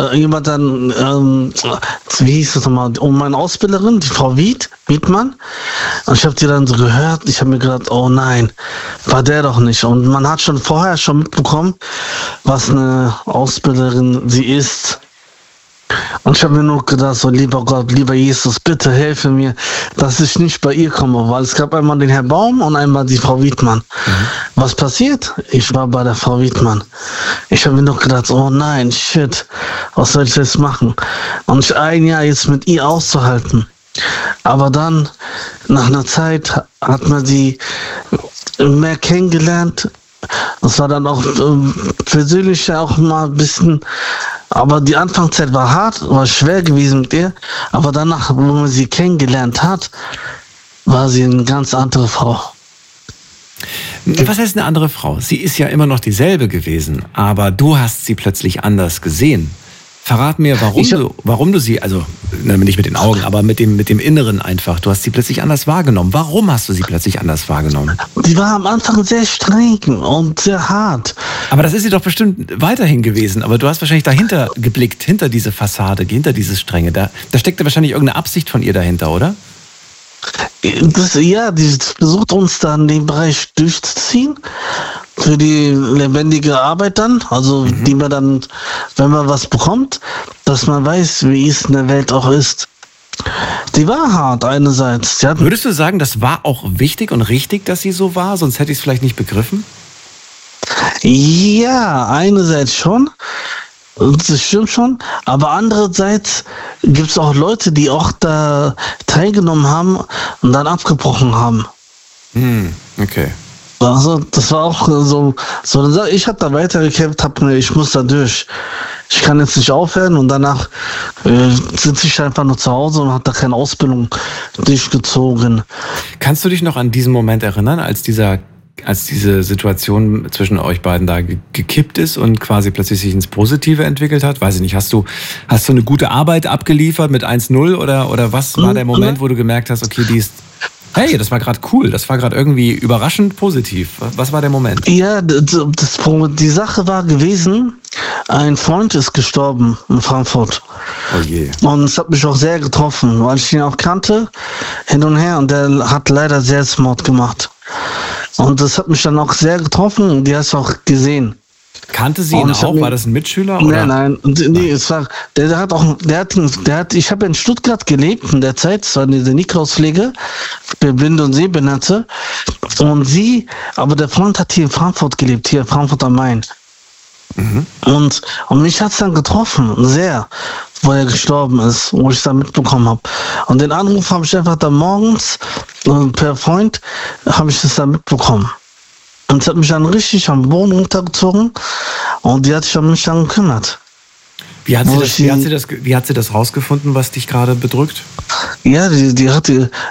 hieß das nochmal, meine Ausbilderin, die Frau Wiedmann. Und ich habe die dann so gehört, ich habe mir gedacht, oh nein, war der doch nicht. Und man hat schon vorher mitbekommen, was eine Ausbilderin sie ist. Und ich habe mir nur gedacht, so lieber Gott, lieber Jesus, bitte helfe mir, dass ich nicht bei ihr komme, weil es gab einmal den Herrn Baum und einmal die Frau Wiedmann. Was passiert? Ich war bei der Frau Wiedmann. Ich habe mir nur gedacht, oh nein, shit, was soll ich jetzt machen? Und ein Jahr jetzt mit ihr auszuhalten. Aber dann, nach einer Zeit, hat man sie mehr kennengelernt. Das war dann auch persönlich auch mal ein bisschen, aber die Anfangszeit war hart, war schwer gewesen mit ihr, aber danach, wo man sie kennengelernt hat, war sie eine ganz andere Frau. Was heißt eine andere Frau? Sie ist ja immer noch dieselbe gewesen, aber du hast sie plötzlich anders gesehen. Verrat mir, warum du sie, also nicht mit den Augen, aber mit dem Inneren einfach, du hast sie plötzlich anders wahrgenommen. Warum hast du sie plötzlich anders wahrgenommen? Die war am Anfang sehr streng und sehr hart. Aber das ist sie doch bestimmt weiterhin gewesen. Aber du hast wahrscheinlich dahinter geblickt, hinter diese Fassade, hinter dieses Strenge. Da steckte wahrscheinlich irgendeine Absicht von ihr dahinter, oder? Die versucht uns dann den Bereich durchzuziehen. Für die lebendige Arbeit dann, also die man dann, wenn man was bekommt, dass man weiß, wie es in der Welt auch ist. Die war hart einerseits. Würdest du sagen, das war auch wichtig und richtig, dass sie so war? Sonst hätte ich es vielleicht nicht begriffen? Ja, einerseits schon. Das stimmt schon. Aber andererseits gibt es auch Leute, die auch da teilgenommen haben und dann abgebrochen haben. Okay. Also, das war auch so eine Sache. Ich habe da weitergekämpft, ich muss da durch. Ich kann jetzt nicht aufhören und danach sitze ich einfach nur zu Hause und habe da keine Ausbildung durchgezogen. Kannst du dich noch an diesen Moment erinnern, als diese Situation zwischen euch beiden da gekippt ist und quasi plötzlich sich ins Positive entwickelt hat? Weiß ich nicht, hast du eine gute Arbeit abgeliefert mit 1-0 oder was war der Moment, wo du gemerkt hast, okay, hey, das war gerade cool, das war gerade irgendwie überraschend positiv. Was war der Moment? Ja, die Sache war gewesen, ein Freund ist gestorben in Frankfurt. Oh je. Und es hat mich auch sehr getroffen, weil ich ihn auch kannte, hin und her, und der hat leider Selbstmord gemacht. Und das hat mich dann auch sehr getroffen und die hast du auch gesehen. Kannte sie ihn auch? War das ein Mitschüler? Oder? Nein. Nee, es war, ich habe in Stuttgart gelebt in der Zeit, es war diese Nikolauspflege für Blinde und Sehbehinderte. Aber der Freund hat hier in Frankfurt gelebt, hier in Frankfurt am Main. Und mich hat es dann getroffen, sehr, wo er gestorben ist, wo ich es dann mitbekommen habe. Und den Anruf habe ich einfach dann morgens, per Freund, habe ich das dann mitbekommen. Und es hat mich dann richtig am Boden runtergezogen und die hat sich um mich dann gekümmert. Wie hat sie das rausgefunden, was dich gerade bedrückt? Ja, die hat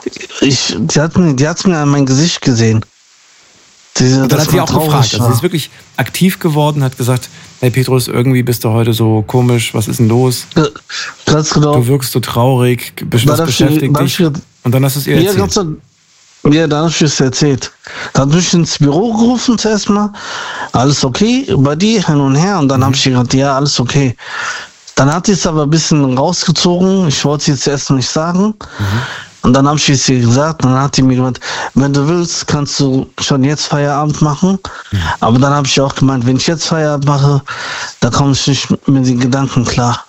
mir an mein Gesicht gesehen. Und dann hat sie auch gefragt. Also sie ist wirklich aktiv geworden, hat gesagt, hey Petrus, irgendwie bist du heute so komisch, was ist denn los? Ganz genau. Du wirkst so traurig, das beschäftigt dich. Und dann hast du es ihr erzählt. Ja, dann hast du es erzählt. Dann habe ich ins Büro gerufen zuerst mal. Alles okay bei dir, hin und her. Und dann habe ich gesagt, ja, alles okay. Dann hat sie es aber ein bisschen rausgezogen. Ich wollte es jetzt erst nicht sagen. Und dann habe ich es ihr gesagt. Und dann hat sie mir gesagt, wenn du willst, kannst du schon jetzt Feierabend machen. Aber dann habe ich auch gemeint, wenn ich jetzt Feierabend mache, dann komme ich nicht mit den Gedanken klar.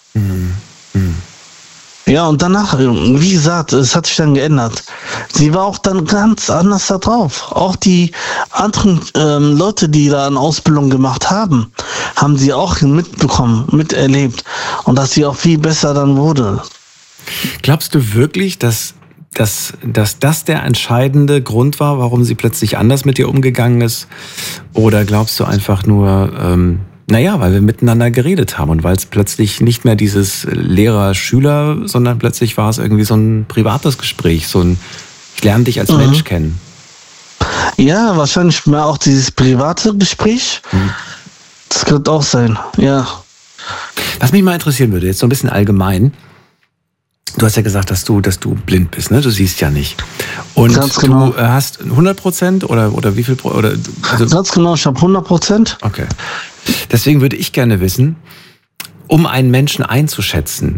Ja, und danach, wie gesagt, es hat sich dann geändert. Sie war auch dann ganz anders da drauf. Auch die anderen Leute, die da eine Ausbildung gemacht haben, haben sie auch mitbekommen, miterlebt. Und dass sie auch viel besser dann wurde. Glaubst du wirklich, dass das der entscheidende Grund war, warum sie plötzlich anders mit dir umgegangen ist? Oder glaubst du einfach nur... weil wir miteinander geredet haben und weil es plötzlich nicht mehr dieses Lehrer-Schüler, sondern plötzlich war es irgendwie so ein privates Gespräch, so ein ich lerne dich als Mensch kennen. Ja, wahrscheinlich mehr auch dieses private Gespräch. Das könnte auch sein, ja. Was mich mal interessieren würde, jetzt so ein bisschen allgemein. Du hast ja gesagt, dass du blind bist, ne? Du siehst ja nicht. Und ganz genau. Du hast 100% oder wie viel? Also ganz genau, ich habe 100%. Okay. Deswegen würde ich gerne wissen, um einen Menschen einzuschätzen,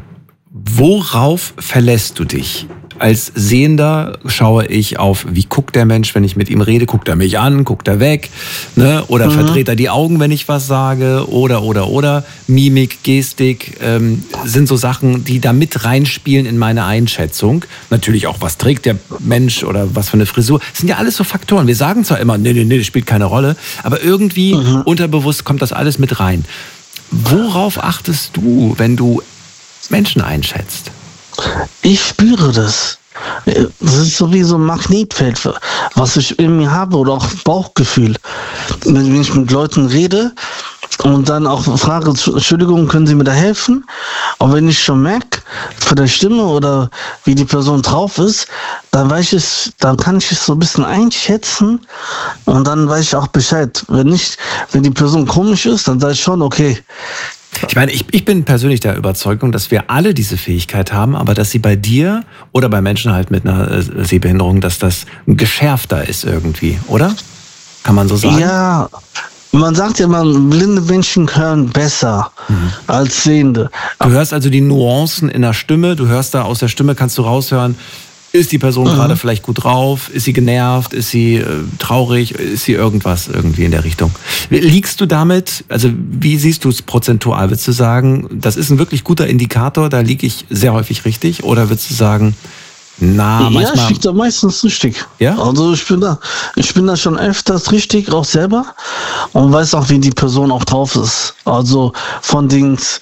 worauf verlässt du dich? Als Sehender schaue ich auf, wie guckt der Mensch, wenn ich mit ihm rede? Guckt er mich an? Guckt er weg? Ne? Oder verdreht er die Augen, wenn ich was sage? Oder. Mimik, Gestik sind so Sachen, die da mit reinspielen in meine Einschätzung. Natürlich auch, was trägt der Mensch oder was für eine Frisur. Das sind ja alles so Faktoren. Wir sagen zwar immer, nee, das spielt keine Rolle. Aber irgendwie unterbewusst kommt das alles mit rein. Worauf achtest du, wenn du Menschen einschätzt? Ich spüre das. Das ist so wie so ein Magnetfeld, was ich in mir habe oder auch Bauchgefühl. Wenn ich mit Leuten rede und dann auch frage, Entschuldigung, können Sie mir da helfen? Aber wenn ich schon merke, von der Stimme oder wie die Person drauf ist, dann kann ich es so ein bisschen einschätzen und dann weiß ich auch Bescheid. Wenn die Person komisch ist, dann sage ich schon, okay. Ich meine, ich bin persönlich der Überzeugung, dass wir alle diese Fähigkeit haben, aber dass sie bei dir oder bei Menschen halt mit einer Sehbehinderung, dass das geschärfter ist irgendwie, oder? Kann man so sagen? Ja, man sagt ja immer, blinde Menschen hören besser als Sehende. Du hörst also die Nuancen in der Stimme, du hörst da aus der Stimme, kannst du raushören, ist die Person gerade vielleicht gut drauf? Ist sie genervt? Ist sie traurig? Ist sie irgendwas irgendwie in der Richtung? Liegst du damit, also wie siehst du es prozentual? Würdest du sagen, das ist ein wirklich guter Indikator, da liege ich sehr häufig richtig? Oder würdest du sagen, manchmal... Ja, ich liege da meistens richtig. Ja? Also ich bin da schon öfters richtig, auch selber. Und weiß auch, wie die Person auch drauf ist. Also von Dings,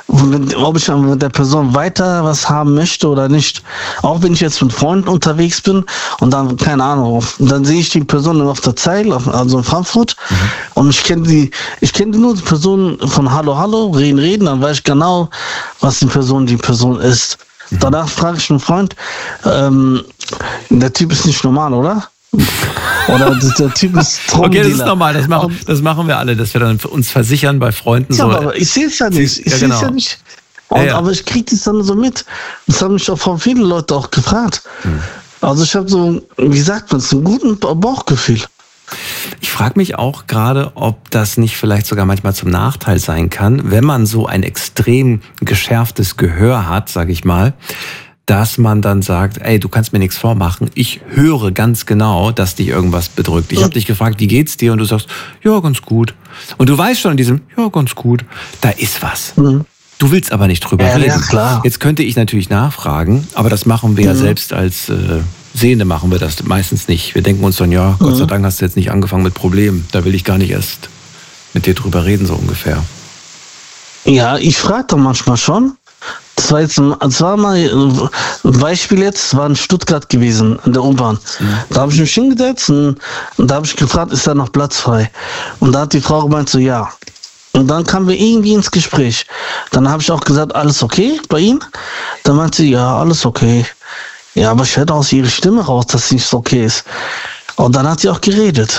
ob ich mit der Person weiter was haben möchte oder nicht. Auch wenn ich jetzt mit Freunden unterwegs bin und dann, keine Ahnung, dann sehe ich die Person auf der Zeile, also in Frankfurt. Und ich kenne nur die Person von Hallo, reden, dann weiß ich genau, was die Person ist. Danach frage ich einen Freund, der Typ ist nicht normal, oder? Oder der Typ ist Drogendealer. Okay, das ist normal, das machen wir alle, dass wir dann uns versichern bei Freunden. Ja, so. aber ich sehe es ja nicht. Aber ich kriege das dann so mit. Das haben mich auch von vielen Leuten auch gefragt. Also ich habe so, wie sagt man, so ein guten Bauchgefühl. Ich frage mich auch gerade, ob das nicht vielleicht sogar manchmal zum Nachteil sein kann, wenn man so ein extrem geschärftes Gehör hat, sage ich mal, dass man dann sagt, ey, du kannst mir nichts vormachen, ich höre ganz genau, dass dich irgendwas bedrückt. Ich habe dich gefragt, wie geht's dir? Und du sagst, ja, ganz gut. Und du weißt schon in diesem, ja, ganz gut, da ist was. Du willst aber nicht drüber reden. Ja, klar. Jetzt könnte ich natürlich nachfragen, aber das machen wir ja selbst als Sehende machen wir das meistens nicht. Wir denken uns dann, ja, Gott sei Dank hast du jetzt nicht angefangen mit Problemen. Da will ich gar nicht erst mit dir drüber reden, so ungefähr. Ja, ich frage doch manchmal schon. Das war mal ein Beispiel jetzt, war in Stuttgart gewesen, in der U-Bahn. Da habe ich mich hingesetzt und da habe ich gefragt, ist da noch Platz frei? Und da hat die Frau gemeint so, ja. Und dann kamen wir irgendwie ins Gespräch. Dann habe ich auch gesagt, alles okay bei Ihnen? Dann meinte sie, ja, alles okay. Ja, aber ich hörte aus ihrer Stimme raus, dass es nicht so okay ist. Und dann hat sie auch geredet.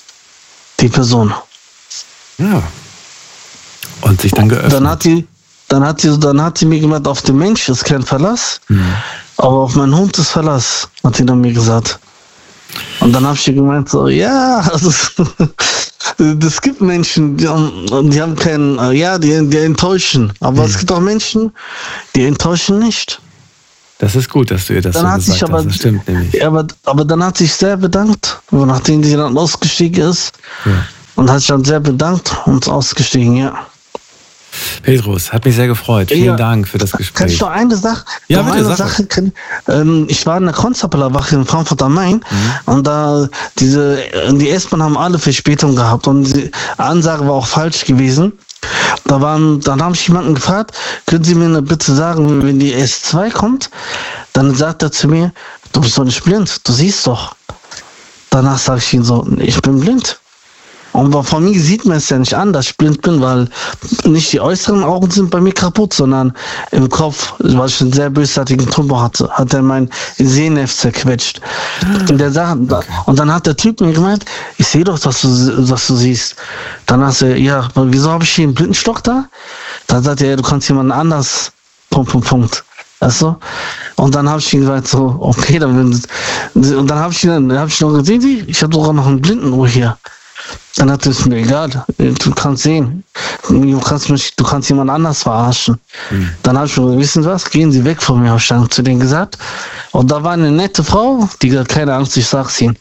Die Person. Ja. Und sich dann geöffnet. Dann hat sie mir gemeint, auf den Mensch ist kein Verlass, aber auf meinen Hund ist Verlass, hat sie dann mir gesagt. Und dann habe ich gemeint, so, ja, also, es gibt Menschen, die haben keinen, die enttäuschen. Aber es gibt auch Menschen, die enttäuschen nicht. Das ist gut, dass du ihr das dann so gesagt hast. Das stimmt nämlich. Ja, aber dann hat sich sehr bedankt, nachdem sie dann ausgestiegen ist. Ja. Und hat sich dann sehr bedankt und ausgestiegen, ja. Petrus, hat mich sehr gefreut. Vielen Dank für das Gespräch. Kann ich noch eine Sache? Ja, bitte, ich war in der Konstablerwache in Frankfurt am Main und da die S-Bahn haben alle Verspätung gehabt und die Ansage war auch falsch gewesen. Dann habe ich jemanden gefragt, können Sie mir bitte sagen, wenn die S2 kommt, dann sagt er zu mir, du bist doch nicht blind, du siehst doch. Danach sage ich ihm so, ich bin blind. Und von mir sieht man es ja nicht an, dass ich blind bin, weil nicht die äußeren Augen sind bei mir kaputt, sondern im Kopf, weil ich einen sehr bösartigen Tumor hatte, hat er mein Sehnerv zerquetscht. Und dann hat der Typ mir gemeint, ich sehe doch, dass du siehst. Dann hast du, ja, wieso habe ich hier einen Blindenstock da? Dann sagt er, ja, du kannst jemanden anders, Punkt. Weißt du? Und dann habe ich ihm gesagt, so, okay, und dann habe ich noch gesehen, ich habe sogar noch einen Blindenuhr hier. Dann hat es mir egal, du kannst sehen, du kannst jemand anders verarschen. Dann habe ich mir gesagt, wissen Sie was, gehen Sie weg von mir, habe ich dann zu denen gesagt. Und da war eine nette Frau, die gesagt, keine Angst, ich sag's Ihnen.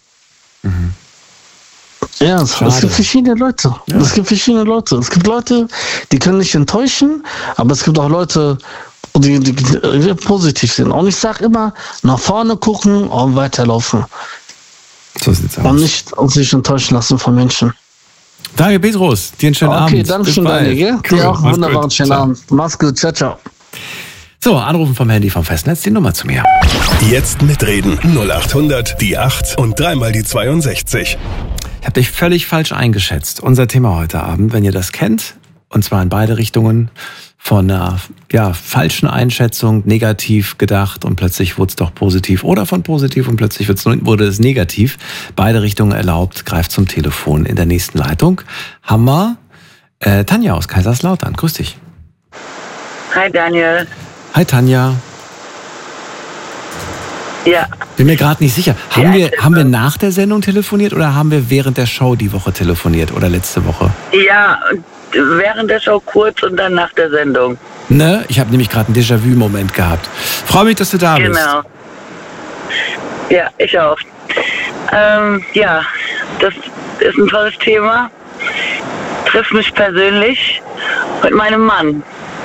Ja, es gibt verschiedene Leute. Ja. Es gibt Leute, die können nicht enttäuschen, aber es gibt auch Leute, die positiv sind. Und ich sage immer, nach vorne gucken und weiterlaufen. So sieht's aus. Und nicht sich enttäuschen lassen von Menschen. Danke, Petrus. Dir einen schönen Abend. Okay, danke schön, Daniel. Gell? Cool. Dir auch einen wunderbaren schönen Abend. Mach's gut. Ciao, ciao. So, anrufen vom Handy vom Festnetz, die Nummer zu mir. Jetzt mitreden. 0800 die 8 und dreimal die 62. Ich habe dich völlig falsch eingeschätzt. Unser Thema heute Abend, wenn ihr das kennt, und zwar in beide Richtungen, von einer falschen Einschätzung, negativ gedacht und plötzlich wurde es doch positiv oder von positiv und plötzlich wurde es negativ. Beide Richtungen erlaubt, greift zum Telefon. In der nächsten Leitung haben wir Tanja aus Kaiserslautern. Grüß dich. Hi Daniel. Hi Tanja. Ja. Bin mir gerade nicht sicher. Haben wir nach der Sendung telefoniert oder haben wir während der Show die Woche telefoniert oder letzte Woche? Ja, während der Show kurz und dann nach der Sendung. Ne? Ich habe nämlich gerade einen Déjà-vu-Moment gehabt. Freue mich, dass du da bist. Genau. Ja, ich auch. Das ist ein tolles Thema. Trifft mich persönlich mit meinem Mann.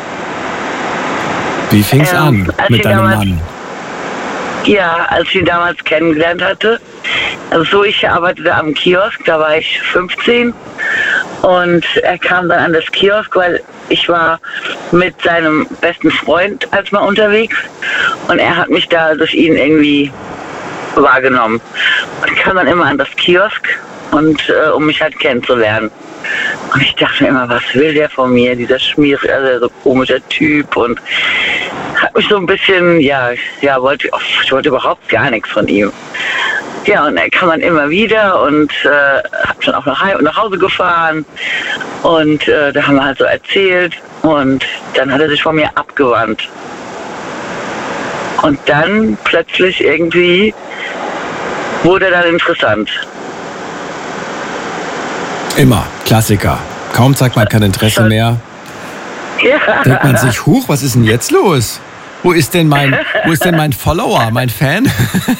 Wie fing es an mit deinem Mann? Ja, als ich ihn damals kennengelernt hatte. Also ich arbeitete am Kiosk, da war ich 15 und er kam dann an das Kiosk, weil ich war mit seinem besten Freund als mal unterwegs und er hat mich da durch ihn irgendwie wahrgenommen und kam dann immer an das Kiosk und um mich halt kennenzulernen. Und ich dachte mir immer, was will der von mir, dieser so komischer Typ, und hat mich so ein bisschen, ich wollte überhaupt gar nichts von ihm. Ja, und er kam dann immer wieder und hat dann auch nach Hause gefahren und da haben wir halt so erzählt und dann hat er sich von mir abgewandt. Und dann plötzlich irgendwie wurde er dann interessant. Immer, Klassiker. Kaum zeigt man kein Interesse mehr. Ja. Denkt man sich, huch, was ist denn jetzt los? Wo ist denn mein Follower, mein Fan?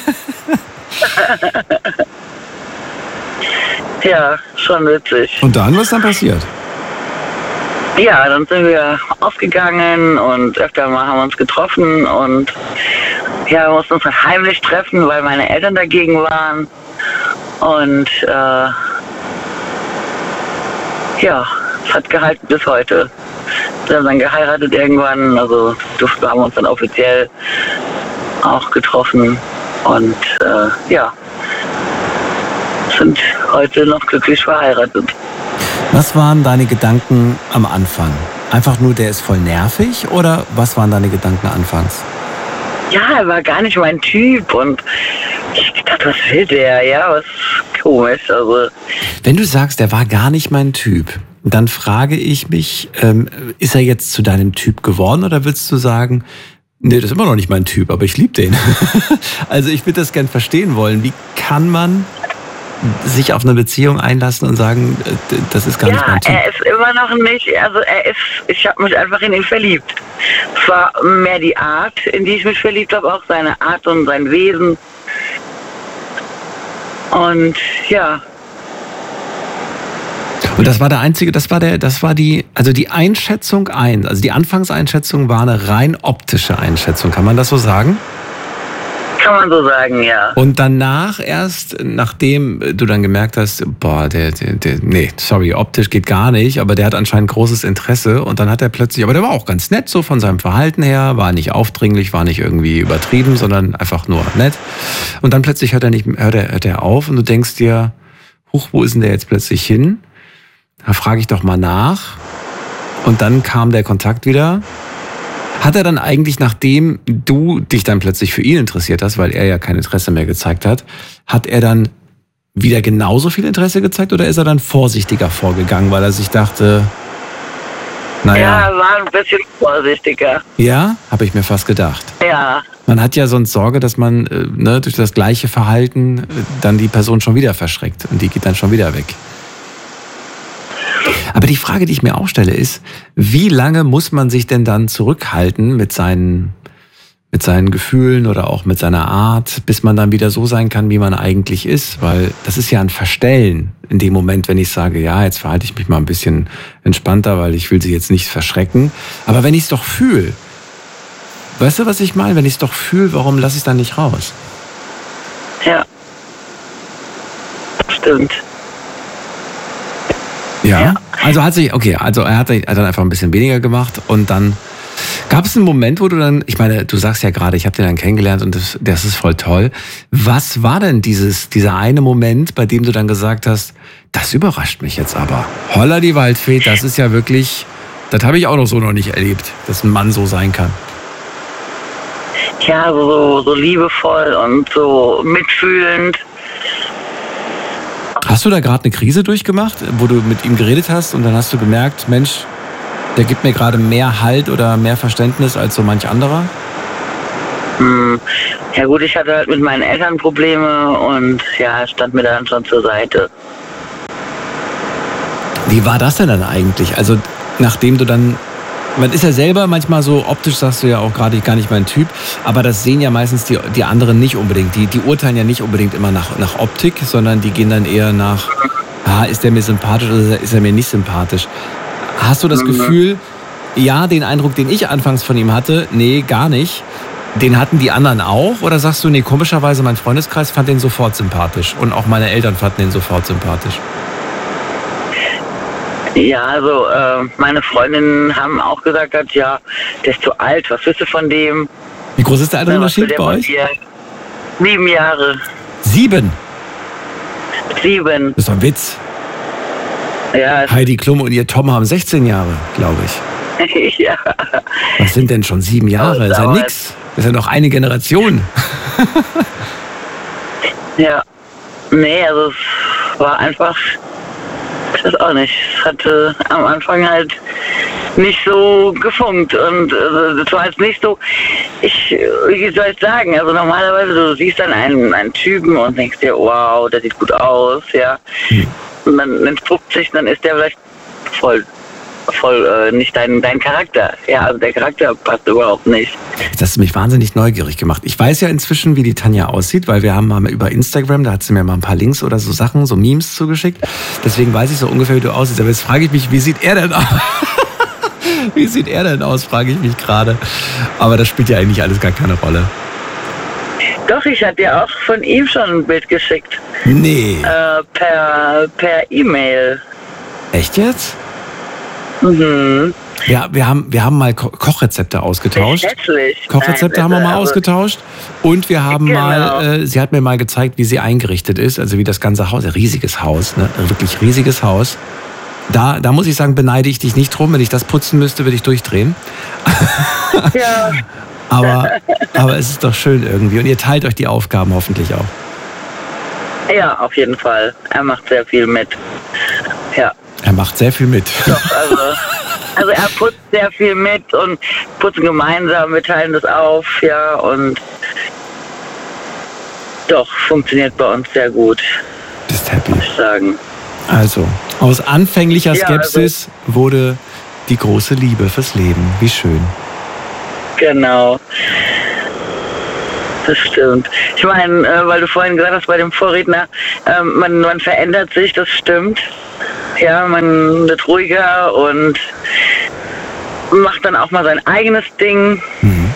Ja, schon witzig. Und dann, was ist dann passiert? Ja, dann sind wir ausgegangen und öfter mal haben wir uns getroffen und wir mussten uns halt heimlich treffen, weil meine Eltern dagegen waren. Und es hat gehalten bis heute. Wir haben dann geheiratet irgendwann, also haben wir uns dann offiziell auch getroffen und sind heute noch glücklich verheiratet. Was waren deine Gedanken am Anfang? Einfach nur, der ist voll nervig, oder was waren deine Gedanken anfangs? Ja, er war gar nicht mein Typ und ich dachte, was will der? Ja, was komisch. Also. Wenn du sagst, der war gar nicht mein Typ, dann frage ich mich, ist er jetzt zu deinem Typ geworden oder würdest du sagen, nee, das ist immer noch nicht mein Typ, aber ich liebe den. Also ich würde das gern verstehen wollen. Wie kann man sich auf eine Beziehung einlassen und sagen, das ist gar nicht mein Typ? Ja, er ist immer noch nicht, also ich habe mich einfach in ihn verliebt. Es war mehr die Art, in die ich mich verliebt habe, auch seine Art und sein Wesen. Und ja. Und das war der einzige, die Einschätzung also die Anfangseinschätzung war eine rein optische Einschätzung, kann man das so sagen? Kann man so sagen, ja. Und danach erst, nachdem du dann gemerkt hast, boah, optisch geht gar nicht, aber der hat anscheinend großes Interesse und dann hat er plötzlich, aber der war auch ganz nett so von seinem Verhalten her, war nicht aufdringlich, war nicht irgendwie übertrieben, sondern einfach nur nett. Und dann plötzlich hört er auf und du denkst dir, huch, wo ist denn der jetzt plötzlich hin? Da frage ich doch mal nach. Und dann kam der Kontakt wieder. Hat er dann eigentlich, nachdem du dich dann plötzlich für ihn interessiert hast, weil er ja kein Interesse mehr gezeigt hat, hat er dann wieder genauso viel Interesse gezeigt oder ist er dann vorsichtiger vorgegangen, weil er sich dachte, naja. Ja, er war ein bisschen vorsichtiger. Ja, habe ich mir fast gedacht. Ja. Man hat ja sonst Sorge, dass man durch das gleiche Verhalten dann die Person schon wieder verschreckt und die geht dann schon wieder weg. Aber die Frage, die ich mir auch stelle, ist, wie lange muss man sich denn dann zurückhalten mit seinen Gefühlen oder auch mit seiner Art, bis man dann wieder so sein kann, wie man eigentlich ist? Weil das ist ja ein Verstellen in dem Moment, wenn ich sage, ja, jetzt verhalte ich mich mal ein bisschen entspannter, weil ich will sie jetzt nicht verschrecken. Aber wenn ich es doch fühle, weißt du, was ich meine? Wenn ich es doch fühle, warum lasse ich es dann nicht raus? Ja. Stimmt. Ja, also er hat dann einfach ein bisschen weniger gemacht und dann gab es einen Moment, wo du dann, ich meine, du sagst ja gerade, ich habe den dann kennengelernt und das ist voll toll. Was war denn dieser eine Moment, bei dem du dann gesagt hast, das überrascht mich jetzt aber. Holla die Waldfee, das ist ja wirklich, das habe ich auch noch nicht erlebt, dass ein Mann so sein kann. Ja, so liebevoll und so mitfühlend. Hast du da gerade eine Krise durchgemacht, wo du mit ihm geredet hast und dann hast du gemerkt, Mensch, der gibt mir gerade mehr Halt oder mehr Verständnis als so manch anderer? Ja gut, ich hatte halt mit meinen Eltern Probleme und ja, stand mir dann schon zur Seite. Wie war das denn dann eigentlich? Also nachdem du dann, man ist ja selber manchmal so, optisch sagst du ja auch gerade gar nicht mein Typ, aber das sehen ja meistens die anderen nicht unbedingt. Die urteilen ja nicht unbedingt immer nach Optik, sondern die gehen dann eher nach, ist der mir sympathisch oder ist er mir nicht sympathisch? Hast du das Gefühl, ja, den Eindruck, den ich anfangs von ihm hatte, nee, gar nicht, den hatten die anderen auch? Oder sagst du, nee, komischerweise mein Freundeskreis fand den sofort sympathisch und auch meine Eltern fanden den sofort sympathisch? Ja, also meine Freundinnen haben auch gesagt, ja, der ist zu alt, was willst du von dem? Wie groß ist der Altersunterschied bei euch? 7 Jahre. 7? 7. Das ist doch ein Witz. Ja. Heidi Klum und ihr Tom haben 16 Jahre, glaube ich. Ja. Was sind denn schon 7 Jahre? Das ist ja nix. Das ist ja noch eine Generation. Ja. Nee, also es war einfach, ich weiß auch nicht, es hatte am Anfang halt nicht so gefunkt und es war jetzt nicht so, wie soll ich sagen, also normalerweise du siehst dann einen Typen und denkst dir, wow, der sieht gut aus, ja. Und dann entpuppt sich, dann ist der vielleicht voll nicht dein Charakter. Ja, also der Charakter passt überhaupt nicht. Das hat mich wahnsinnig neugierig gemacht. Ich weiß ja inzwischen, wie die Tanja aussieht, weil wir haben mal über Instagram, da hat sie mir mal ein paar Links oder so Sachen, so Memes zugeschickt. Deswegen weiß ich so ungefähr, wie du aussiehst. Aber jetzt frage ich mich, wie sieht er denn aus? Wie sieht er denn aus, frage ich mich gerade. Aber das spielt ja eigentlich alles gar keine Rolle. Doch, ich hatte ja auch von ihm schon ein Bild geschickt. Nee. Per E-Mail. Echt jetzt? Mhm. Ja, wir haben mal Kochrezepte ausgetauscht. Kochrezepte haben wir mal ausgetauscht. Und wir haben sie hat mir mal gezeigt, wie sie eingerichtet ist, also wie das ganze Haus, ein riesiges Haus, ne? Wirklich riesiges Haus. Da muss ich sagen, beneide ich dich nicht drum. Wenn ich das putzen müsste, würde ich durchdrehen. Ja. aber es ist doch schön irgendwie. Und ihr teilt euch die Aufgaben hoffentlich auch. Ja, auf jeden Fall. Er macht sehr viel mit. Ja. Er macht sehr viel mit. Doch, also er putzt sehr viel mit und putzen gemeinsam, wir teilen das auf, ja, und doch, funktioniert bei uns sehr gut. Bist happy. Muss ich sagen. Also, aus anfänglicher Skepsis wurde die große Liebe fürs Leben. Wie schön. Genau. Das stimmt. Ich meine, weil du vorhin gesagt hast, bei dem Vorredner, man verändert sich, das stimmt. Ja, man wird ruhiger und macht dann auch mal sein eigenes Ding. Mhm.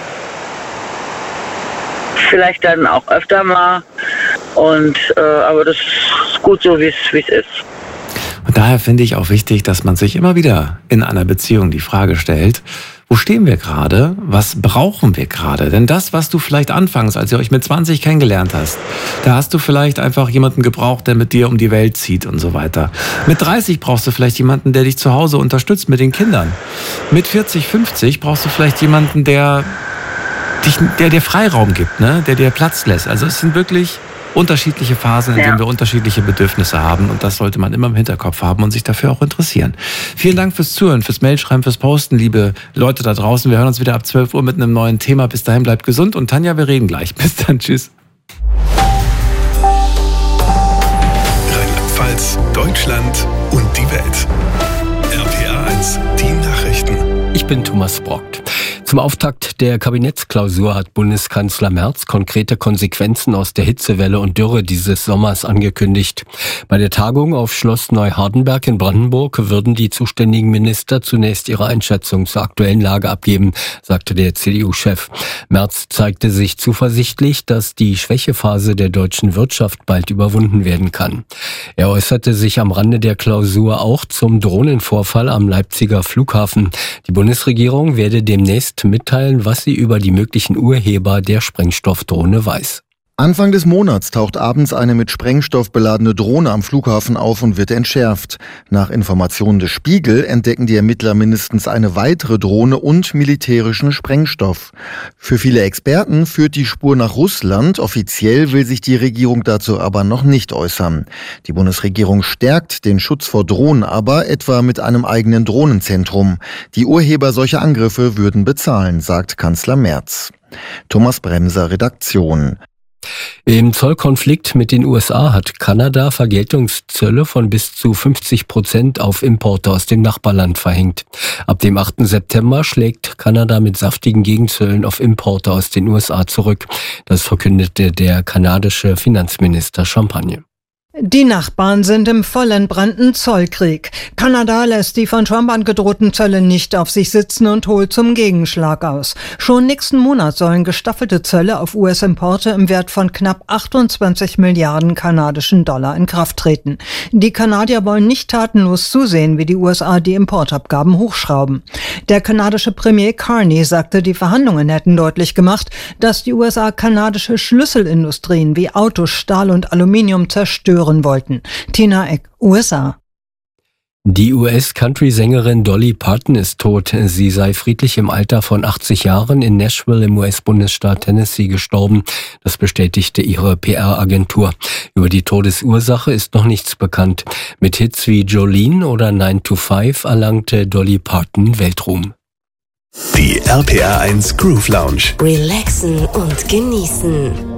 Vielleicht dann auch öfter mal. Und aber das ist gut so, wie es ist. Und daher finde ich auch wichtig, dass man sich immer wieder in einer Beziehung die Frage stellt, wo stehen wir gerade? Was brauchen wir gerade? Denn das, was du vielleicht anfangs, als ihr euch mit 20 kennengelernt hast, da hast du vielleicht einfach jemanden gebraucht, der mit dir um die Welt zieht und so weiter. Mit 30 brauchst du vielleicht jemanden, der dich zu Hause unterstützt mit den Kindern. Mit 40, 50 brauchst du vielleicht jemanden, der dir Freiraum gibt, ne? Der dir Platz lässt. Also es sind wirklich unterschiedliche Phasen, in denen wir unterschiedliche Bedürfnisse haben. Und das sollte man immer im Hinterkopf haben und sich dafür auch interessieren. Vielen Dank fürs Zuhören, fürs Mailschreiben, fürs Posten, liebe Leute da draußen. Wir hören uns wieder ab 12 Uhr mit einem neuen Thema. Bis dahin, bleibt gesund. Und Tanja, wir reden gleich. Bis dann, tschüss. Rheinland-Pfalz, Deutschland und die Welt. RPA 1, die Nachrichten. Ich bin Thomas Brockt. Zum Auftakt der Kabinettsklausur hat Bundeskanzler Merz konkrete Konsequenzen aus der Hitzewelle und Dürre dieses Sommers angekündigt. Bei der Tagung auf Schloss Neuhardenberg in Brandenburg würden die zuständigen Minister zunächst ihre Einschätzung zur aktuellen Lage abgeben, sagte der CDU-Chef. Merz zeigte sich zuversichtlich, dass die Schwächephase der deutschen Wirtschaft bald überwunden werden kann. Er äußerte sich am Rande der Klausur auch zum Drohnenvorfall am Leipziger Flughafen. Die Bundesregierung werde demnächst mitteilen, was sie über die möglichen Urheber der Sprengstoffdrohne weiß. Anfang des Monats taucht abends eine mit Sprengstoff beladene Drohne am Flughafen auf und wird entschärft. Nach Informationen des Spiegel entdecken die Ermittler mindestens eine weitere Drohne und militärischen Sprengstoff. Für viele Experten führt die Spur nach Russland. Offiziell will sich die Regierung dazu aber noch nicht äußern. Die Bundesregierung stärkt den Schutz vor Drohnen aber, etwa mit einem eigenen Drohnenzentrum. Die Urheber solcher Angriffe würden bezahlen, sagt Kanzler Merz. Thomas Bremser, Redaktion. Im Zollkonflikt mit den USA hat Kanada Vergeltungszölle von bis zu 50% auf Importe aus dem Nachbarland verhängt. Ab dem 8. September schlägt Kanada mit saftigen Gegenzöllen auf Importe aus den USA zurück. Das verkündete der kanadische Finanzminister Champagne. Die Nachbarn sind im vollentbrannten Zollkrieg. Kanada lässt die von Trump angedrohten Zölle nicht auf sich sitzen und holt zum Gegenschlag aus. Schon nächsten Monat sollen gestaffelte Zölle auf US-Importe im Wert von knapp 28 Milliarden kanadischen Dollar in Kraft treten. Die Kanadier wollen nicht tatenlos zusehen, wie die USA die Importabgaben hochschrauben. Der kanadische Premier Carney sagte, die Verhandlungen hätten deutlich gemacht, dass die USA kanadische Schlüsselindustrien wie Autos, Stahl und Aluminium zerstören wollten. Tina Eck, USA. Die US-Country-Sängerin Dolly Parton ist tot. Sie sei friedlich im Alter von 80 Jahren in Nashville im US-Bundesstaat Tennessee gestorben. Das bestätigte ihre PR-Agentur. Über die Todesursache ist noch nichts bekannt. Mit Hits wie Jolene oder 9 to 5 erlangte Dolly Parton Weltruhm. Die RPA 1 Groove Lounge. Relaxen und genießen.